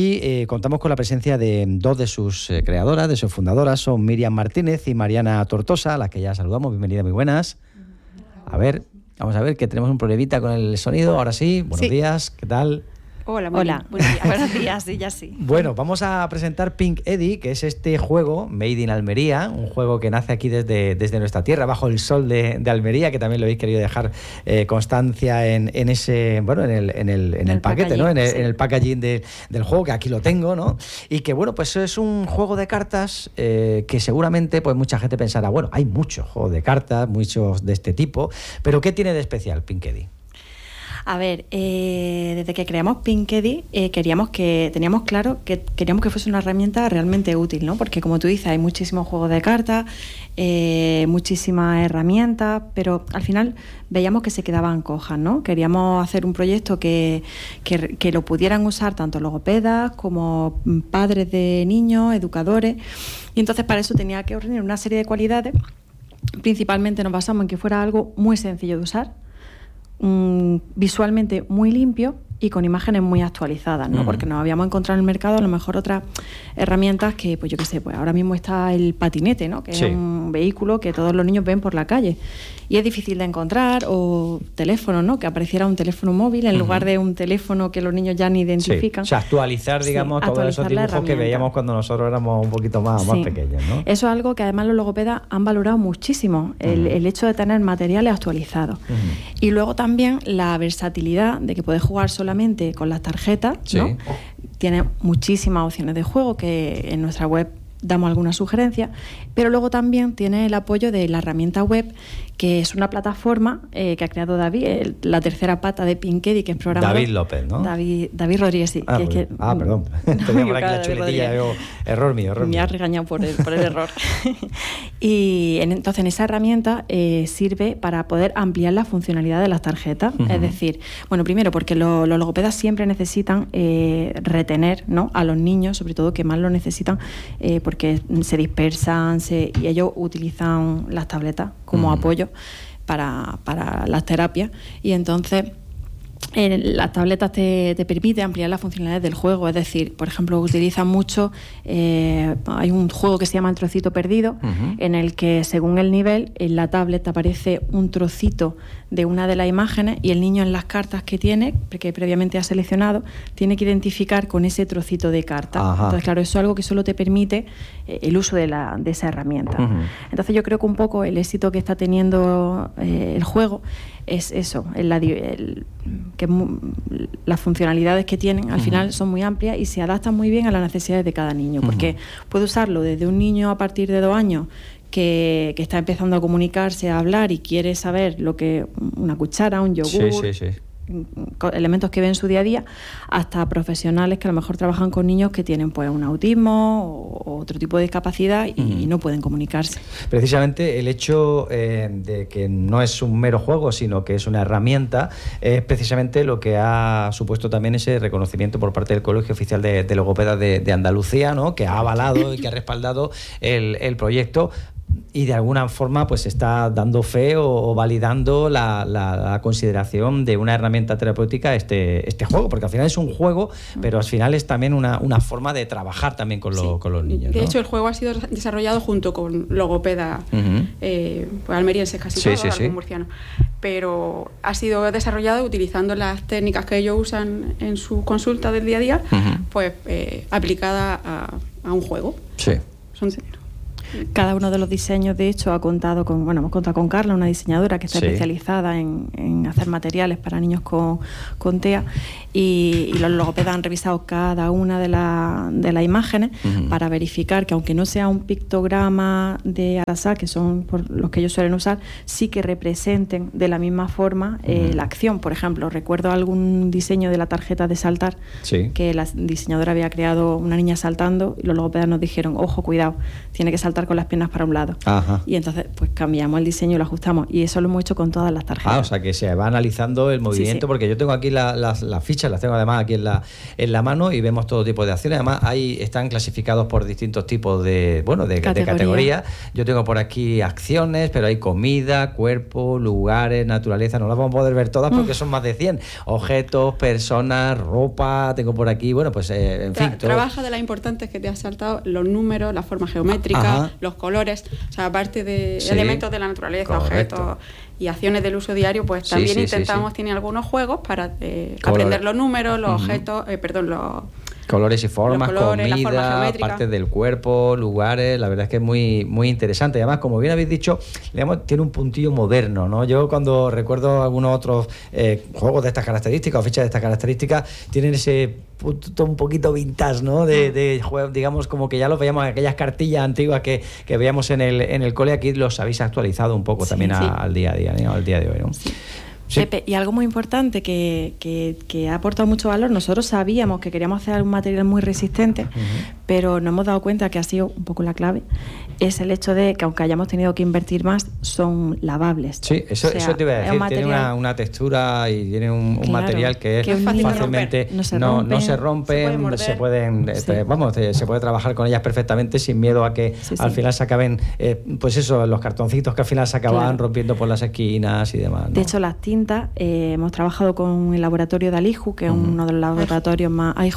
S2: y contamos con la presencia de dos de sus creadoras, de sus fundadoras, son Miriam Martínez y Mariana Tortosa, a las que ya saludamos. Bienvenida, muy buenas. A ver, vamos a ver que tenemos un problemita con el sonido, ahora sí. Buenos días, ¿qué tal?
S21: Hola. Buenos días, sí, ya sí.
S2: Bueno, vamos a presentar Pink Eddy, que es este juego Made in Almería, un juego que nace aquí desde nuestra tierra, bajo el sol de Almería, que también lo habéis querido dejar constancia en ese, bueno, en el paquete, ¿no? En el packaging del juego, que aquí lo tengo, ¿no? Y que, bueno, pues es un juego de cartas que seguramente pues mucha gente pensará, bueno, hay muchos juegos de cartas, muchos de este tipo, pero ¿qué tiene de especial Pink Eddy?
S21: A ver, desde que creamos Pink Eddy teníamos claro que queríamos que fuese una herramienta realmente útil, ¿no? Porque como tú dices, hay muchísimos juegos de cartas, muchísimas herramientas, pero al final veíamos que se quedaban cojas, ¿no? Queríamos hacer un proyecto que lo pudieran usar tanto logopedas como padres de niños, educadores, y entonces para eso tenía que reunir una serie de cualidades. Principalmente nos basamos en que fuera algo muy sencillo de usar, visualmente muy limpio y con imágenes muy actualizadas, ¿no? Porque nos habíamos encontrado en el mercado a lo mejor otras herramientas que, pues yo qué sé, pues ahora mismo está el patinete, ¿no? Que es un vehículo que todos los niños ven por la calle y es difícil de encontrar, o teléfonos, ¿no? Que apareciera un teléfono móvil en lugar de un teléfono que los niños ya ni identifican.
S2: Sí. O sea, actualizar, digamos, todos esos dibujos que veíamos cuando nosotros éramos un poquito más pequeños, ¿no?
S21: Eso es algo que además los logopedas han valorado muchísimo, el hecho de tener materiales actualizados. Y luego también la versatilidad de que puedes jugar solamente con las tarjetas, ¿no? Tiene muchísimas opciones de juego, que en nuestra web damos algunas sugerencias, pero luego también tiene el apoyo de la herramienta web, que es una plataforma que ha creado David, la tercera pata de Pink Eddy, que es programador.
S2: David López, ¿no?
S21: David Rodríguez, sí.
S2: Perdón. Tenía por aquí la chuletilla, error mío.
S21: Me has regañado por el error. Y entonces en esa herramienta sirve para poder ampliar la funcionalidad de las tarjetas. Es decir, bueno, primero porque los logopedas siempre necesitan retener, ¿no? A los niños, sobre todo que más lo necesitan, porque se dispersan y ellos utilizan las tabletas como apoyo para las terapias, y entonces las tabletas te permiten ampliar las funcionalidades del juego. Es decir, por ejemplo, utilizan mucho, hay un juego que se llama El Trocito Perdido, en el que según el nivel en la tablet aparece un trocito de una de las imágenes, y el niño en las cartas que tiene, que previamente ha seleccionado, tiene que identificar con ese trocito de carta. Entonces, claro, eso es algo que solo te permite el uso de esa herramienta. Entonces yo creo que un poco el éxito que está teniendo el juego es eso, que las funcionalidades que tienen al final son muy amplias y se adaptan muy bien a las necesidades de cada niño, porque puede usarlo desde un niño a partir de 2 años que está empezando a comunicarse, a hablar y quiere saber lo que una cuchara, un yogur, elementos que ven en su día a día, hasta profesionales que a lo mejor trabajan con niños que tienen pues un autismo o otro tipo de discapacidad y no pueden comunicarse.
S2: Precisamente el hecho de que no es un mero juego, sino que es una herramienta, es precisamente lo que ha supuesto también ese reconocimiento por parte del Colegio Oficial de Logopedas de Andalucía, ¿no?, que ha avalado y que ha respaldado el proyecto. Y de alguna forma pues está dando fe o validando la consideración de una herramienta terapéutica este juego, porque al final es un juego, pero al final es también una forma de trabajar también con los niños, ¿no?
S5: De hecho, el juego ha sido desarrollado junto con logopedas pues almerienses casi todos, murcianos, pero ha sido desarrollado utilizando las técnicas que ellos usan en su consulta del día a día, pues aplicada a un juego.
S21: Cada uno de los diseños, de hecho, hemos contado con Carla, una diseñadora que está especializada en hacer materiales para niños con TEA, y los logopedas han revisado cada una de las imágenes para verificar que, aunque no sea un pictograma de al azar, que son por los que ellos suelen usar, sí que representen de la misma forma la acción. Por ejemplo, recuerdo algún diseño de la tarjeta de saltar, que la diseñadora había creado una niña saltando, y los logopedas nos dijeron, ojo, cuidado, tiene que saltar con las piernas para un lado. Y entonces pues cambiamos el diseño y lo ajustamos, y eso lo hemos hecho con todas las tarjetas.
S2: O sea que se va analizando el movimiento, porque yo tengo aquí las fichas, las tengo además aquí en la mano, y vemos todo tipo de acciones. Además ahí están clasificados por distintos tipos de categorías. Yo tengo por aquí acciones, pero hay comida, cuerpo, lugares, naturaleza. No las vamos a poder ver todas porque son más de 100. Objetos, personas, ropa, tengo por aquí, en fin.
S5: Trabaja de las importantes que te has saltado, los números, la forma geométrica, los colores, o sea, aparte de elementos de la naturaleza, objetos y acciones del uso diario, pues también intentamos, tiene algunos juegos para aprender los números, los objetos, los
S2: colores y formas, comida, partes del cuerpo, lugares. La verdad es que es muy, muy interesante. Y además, como bien habéis dicho, tiene un puntillo moderno, ¿no? Yo cuando recuerdo algunos otros juegos de estas características o fichas de estas características, tienen ese punto un poquito vintage, ¿no? De juego, digamos, como que ya los veíamos en aquellas cartillas antiguas que veíamos en el cole. Aquí los habéis actualizado un poco también al día a día, ¿no? Al día de hoy, ¿no?
S21: Pepe, y algo muy importante que ha aportado mucho valor, nosotros sabíamos que queríamos hacer un material muy resistente, pero nos hemos dado cuenta que ha sido un poco la clave, es el hecho de que, aunque hayamos tenido que invertir más, son lavables.
S2: Sí, eso te iba a decir, tiene una textura y tiene un material que es fácilmente, no se rompen, se puede trabajar con ellas perfectamente sin miedo a que al final se acaben, los cartoncitos que al final se acaban rompiendo por las esquinas y demás, ¿no?
S21: De hecho, las tintas, hemos trabajado con el laboratorio de Aliju, que es uno de los laboratorios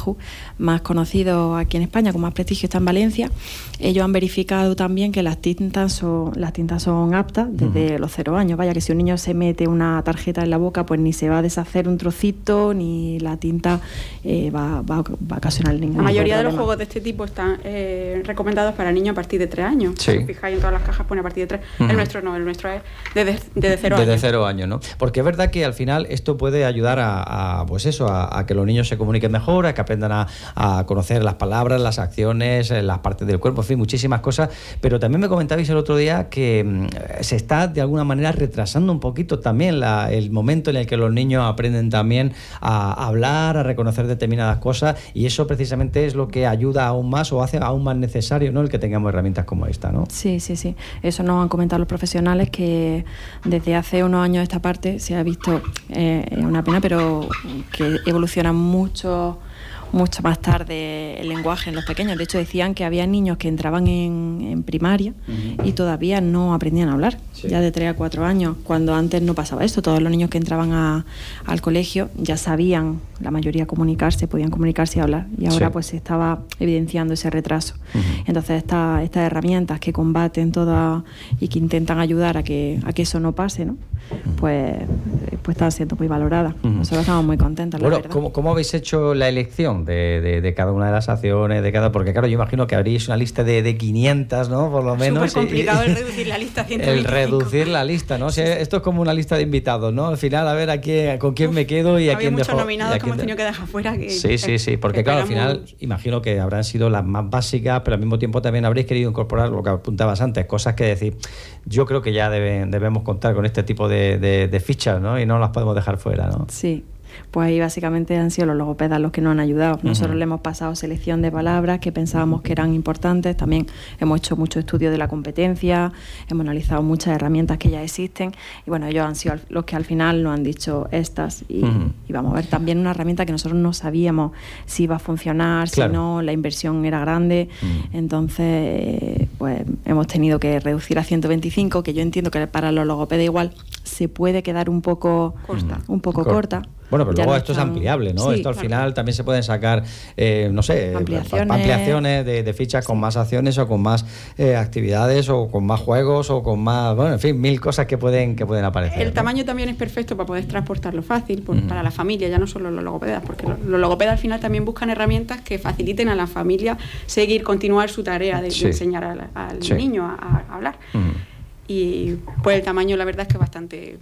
S21: más conocidos aquí en España, con más prestigio, está en Valencia. Ellos han verificado también que las tintas son aptas desde los 0 años. Vaya, que si un niño se mete una tarjeta en la boca, pues ni se va a deshacer un trocito, ni la tinta va a ocasionar ningún problema.
S5: La mayoría de los juegos de este tipo están recomendados para niños a partir de 3 años. Si os fijáis, en todas las cajas pone a partir de 3. El nuestro no, el nuestro es desde 0 años.
S2: Desde 0 años, ¿no? Porque es verdad que al final esto puede ayudar a que los niños se comuniquen mejor, a que aprendan a conocer las palabras, las acciones, las partes del cuerpo, en fin, muchísimas cosas. Pero también me comentabais el otro día que se está de alguna manera retrasando un poquito también el momento en el que los niños aprenden también a hablar, a reconocer determinadas cosas, y eso precisamente es lo que ayuda aún más o hace aún más necesario, ¿no?, el que tengamos herramientas como esta, ¿no?
S21: Sí. Eso nos han comentado los profesionales, que desde hace unos años esta parte se ha visto, es una pena, pero que evoluciona mucho más tarde el lenguaje en los pequeños. De hecho, decían que había niños que entraban en primaria y todavía no aprendían a hablar, ya de 3 a 4 años, cuando antes no pasaba esto. Todos los niños que entraban al colegio ya sabían, la mayoría, podían comunicarse y hablar, y ahora pues se estaba evidenciando ese retraso. Entonces estas herramientas que combaten todas y que intentan ayudar a que eso no pase, ¿no? Pues pues están siendo muy valoradas. Nosotros estamos muy contentas, la verdad.
S2: ¿Cómo habéis hecho la elección de cada una de las acciones? Porque claro, yo imagino que habréis una lista de 500, ¿no? Por lo menos.
S5: Es súper complicado el reducir la lista a 125.
S2: El reducir la lista, ¿no? O sea, esto es como una lista de invitados, ¿no? Al final, a ver con quién me quedo y a quién dejo.
S5: Había muchos nominados que hemos tenido que dejar fuera.
S2: Sí, porque claro, al final imagino que habrán sido las más básicas, pero al mismo tiempo también habréis querido incorporar lo que apuntabas antes, cosas que decir, yo creo que ya debemos contar con este tipo de fichas, ¿no? Y no las podemos dejar fuera, ¿no?
S21: Sí. Pues ahí básicamente han sido los logopedas los que nos han ayudado. Nosotros le hemos pasado selección de palabras que pensábamos que eran importantes. También hemos hecho mucho estudio de la competencia, hemos analizado muchas herramientas que ya existen y bueno, ellos han sido los que al final nos han dicho estas y vamos a ver también una herramienta que nosotros no sabíamos si iba a funcionar, claro. Si no, la inversión era grande. Entonces pues hemos tenido que reducir a 125, que yo entiendo que para los logopedas igual se puede quedar un poco corta.
S2: Bueno, pero luego esto es ampliable, ¿no? Sí, esto al final también se pueden sacar, ampliaciones de fichas con más acciones o con más actividades o con más juegos o con más, bueno, en fin, 1000 cosas que pueden aparecer.
S5: El tamaño también es perfecto para poder transportarlo fácil para la familia, ya no solo los logopedas, porque los logopedas al final también buscan herramientas que faciliten a la familia continuar su tarea de enseñar al niño a hablar. Y pues el tamaño la verdad es que es bastante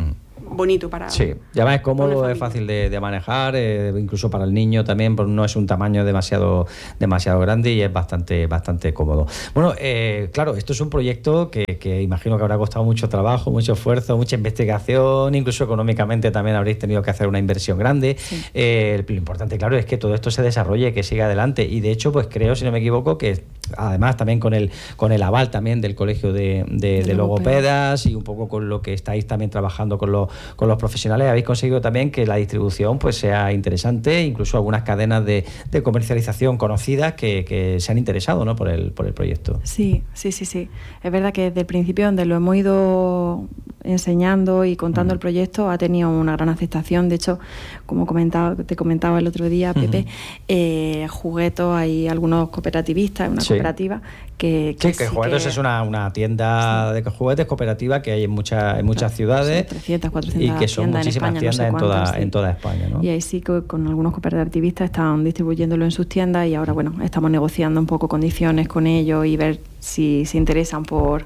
S5: bonito para...
S2: Sí, y además es cómodo, es fácil de manejar, incluso para el niño también, pues no es un tamaño demasiado grande y es bastante cómodo. Bueno, claro, esto es un proyecto que imagino que habrá costado mucho trabajo, mucho esfuerzo, mucha investigación, incluso económicamente también habréis tenido que hacer una inversión grande. Sí. Lo importante, claro, es que todo esto se desarrolle, que siga adelante y de hecho, pues creo, si no me equivoco, que además también con el aval también del Colegio de Logopedas y un poco con lo que estáis también trabajando con los profesionales, habéis conseguido también que la distribución pues sea interesante, incluso algunas cadenas de comercialización conocidas que se han interesado, ¿no? por el proyecto.
S21: Sí. Es verdad que desde el principio, donde lo hemos ido enseñando y contando el proyecto, ha tenido una gran aceptación. De hecho, como te comentaba el otro día, Pepe, Juguetos, hay algunos cooperativistas, una cooperativa que
S2: Juguetos es una tienda de juguetes cooperativa que hay en muchas ciudades,
S21: 300, 400
S2: y que son muchísimas tiendas en toda España, ¿no?
S21: Y ahí sí que con algunos cooperativistas están distribuyéndolo en sus tiendas y ahora estamos negociando un poco condiciones con ellos y ver si se interesan por...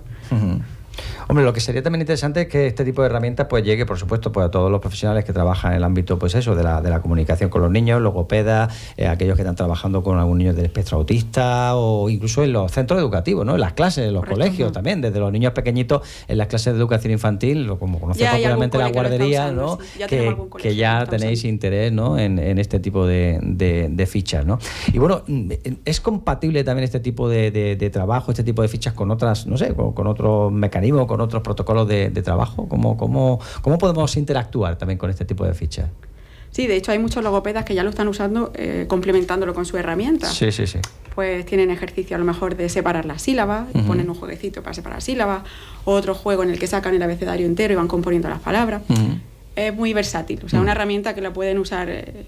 S2: Hombre, lo que sería también interesante es que este tipo de herramientas pues llegue, por supuesto, pues a todos los profesionales que trabajan en el ámbito pues eso, de la comunicación con los niños, logopedas, aquellos que están trabajando con algún niño del espectro autista o incluso en los centros educativos, ¿no? En las clases, en los colegios también, desde los niños pequeñitos en las clases de educación infantil, como conoce popularmente la guardería, ¿no? Que ya tenéis interés, ¿no? en este tipo de fichas, ¿no? Y bueno, ¿es compatible también este tipo de trabajo, este tipo de fichas con otras, no sé, con otros mecanismos, con otros protocolos de trabajo? ¿Cómo podemos interactuar también con este tipo de fichas?
S5: Sí, de hecho hay muchos logopedas que ya lo están usando complementándolo con su herramienta.
S2: Sí.
S5: Pues tienen ejercicio a lo mejor de separar las sílabas, ponen un jueguecito para separar sílabas, o otro juego en el que sacan el abecedario entero y van componiendo las palabras. Es muy versátil, o sea, una herramienta que la pueden usar...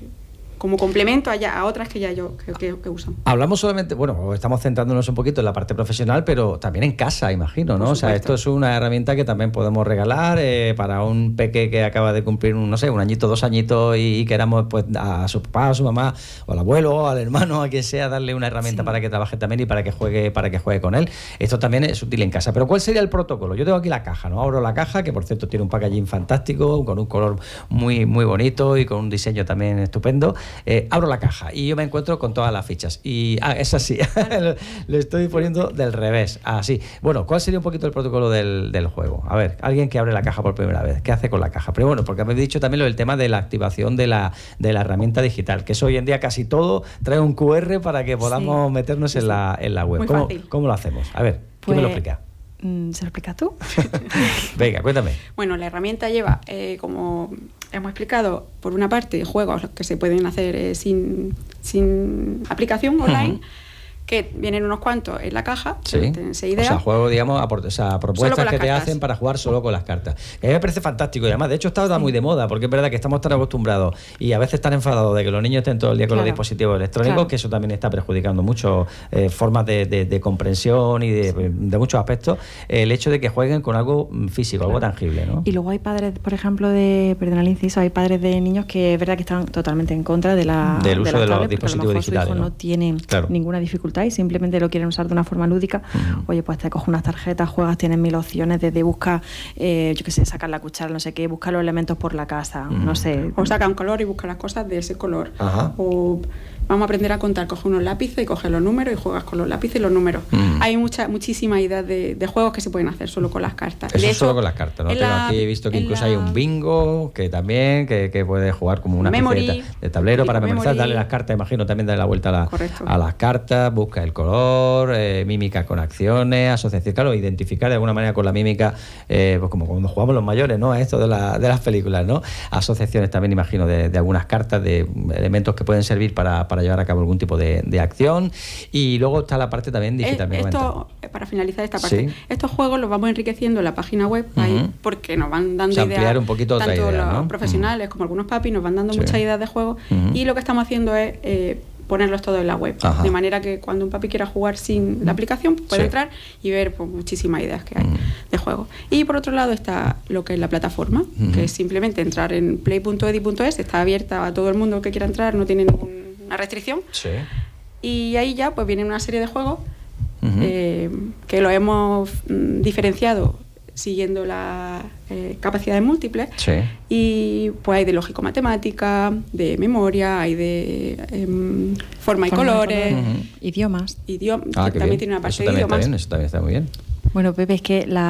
S5: como complemento a otras que ya que usan.
S2: Hablamos solamente, estamos centrándonos un poquito en la parte profesional, pero también en casa, imagino, ¿no? O sea, esto es una herramienta que también podemos regalar para un peque que acaba de cumplir un añito, 2 añitos y queramos pues a su papá, a su mamá, o al abuelo, o al hermano, a quien sea, darle una herramienta para que trabaje también y para que juegue con él. Esto también es útil en casa. Pero ¿cuál sería el protocolo? Yo tengo aquí la caja, ¿no? Abro la caja, que por cierto tiene un packaging fantástico, con un color muy, muy bonito y con un diseño también estupendo. Abro la caja y yo me encuentro con todas las fichas y es así, lo estoy poniendo del revés, así. Bueno, ¿cuál sería un poquito el protocolo del juego? A ver, alguien que abre la caja por primera vez, ¿qué hace con la caja? Pero bueno, porque habéis dicho también lo del tema de la activación de la herramienta digital, que eso hoy en día casi todo trae un QR para que podamos meternos en la web. ¿Cómo lo hacemos? A ver, ¿quién me lo explica?
S21: ¿Se lo explicas tú?
S2: Venga, cuéntame.
S5: Bueno, la herramienta lleva, como hemos explicado, por una parte, juegos que se pueden hacer sin aplicación online, que vienen unos cuantos en la caja,
S2: sí.
S5: esa idea.
S2: O sea, juego, digamos, propuestas que te hacen para jugar solo con las cartas. A mí me parece fantástico y además, de hecho, está muy de moda, porque es verdad que estamos tan acostumbrados y a veces tan enfadados de que los niños estén todo el día con los dispositivos electrónicos, que eso también está perjudicando mucho formas de comprensión y de muchos aspectos, el hecho de que jueguen con algo físico, algo tangible, ¿no?
S21: Y luego hay padres, por ejemplo, perdón el inciso, hay padres de niños que es verdad que están totalmente en contra del uso de los dispositivos digitales. Su hijo no tiene ninguna dificultad y simplemente lo quieren usar de una forma lúdica. Oye, pues te coges unas tarjetas, juegas, tienes 1000 opciones, desde buscar, yo qué sé, sacar la cuchara, no sé qué, buscar los elementos por la casa, no sé.
S5: O saca un color y busca las cosas de ese color. O vamos a aprender a contar, coge unos lápices y coge los números y juegas con los lápices y los números. Hay muchísimas ideas de juegos que se pueden hacer solo con las cartas.
S2: Eso es solo con las cartas, ¿no? Aquí he visto que incluso hay un bingo que también que puedes jugar como una especie de tablero para memorizar, darle las cartas, imagino, también darle la vuelta a las cartas, busca el color, mímica con acciones, asociación, claro, identificar de alguna manera con la mímica, pues como cuando jugamos los mayores, ¿no? A esto de las películas, ¿no? Asociaciones también, imagino, de algunas cartas, de elementos que pueden servir para llevar a cabo algún tipo de acción. Y luego está la parte también digital.
S5: Para finalizar esta parte, estos juegos los vamos enriqueciendo en la página web ahí, porque nos van dando ideas,
S2: un poquito
S5: tanto
S2: idea,
S5: los
S2: ¿no?
S5: profesionales como algunos papis nos van dando muchas ideas de juego, y lo que estamos haciendo es ponerlos todos en la web, de manera que cuando un papi quiera jugar sin la aplicación puede entrar y ver pues, muchísimas ideas que hay de juego. Y por otro lado está lo que es la plataforma, que es simplemente entrar en play.edi.es, está abierta a todo el mundo que quiera entrar, no tiene ninguna restricción, y ahí ya pues viene una serie de juegos que lo hemos diferenciado siguiendo las capacidades múltiples, y pues hay de lógico-matemática, de memoria, hay de forma y colores,
S21: idiomas.
S5: También tiene una parte de idiomas.
S2: Eso también está muy bien.
S21: Bueno, Pepe, es que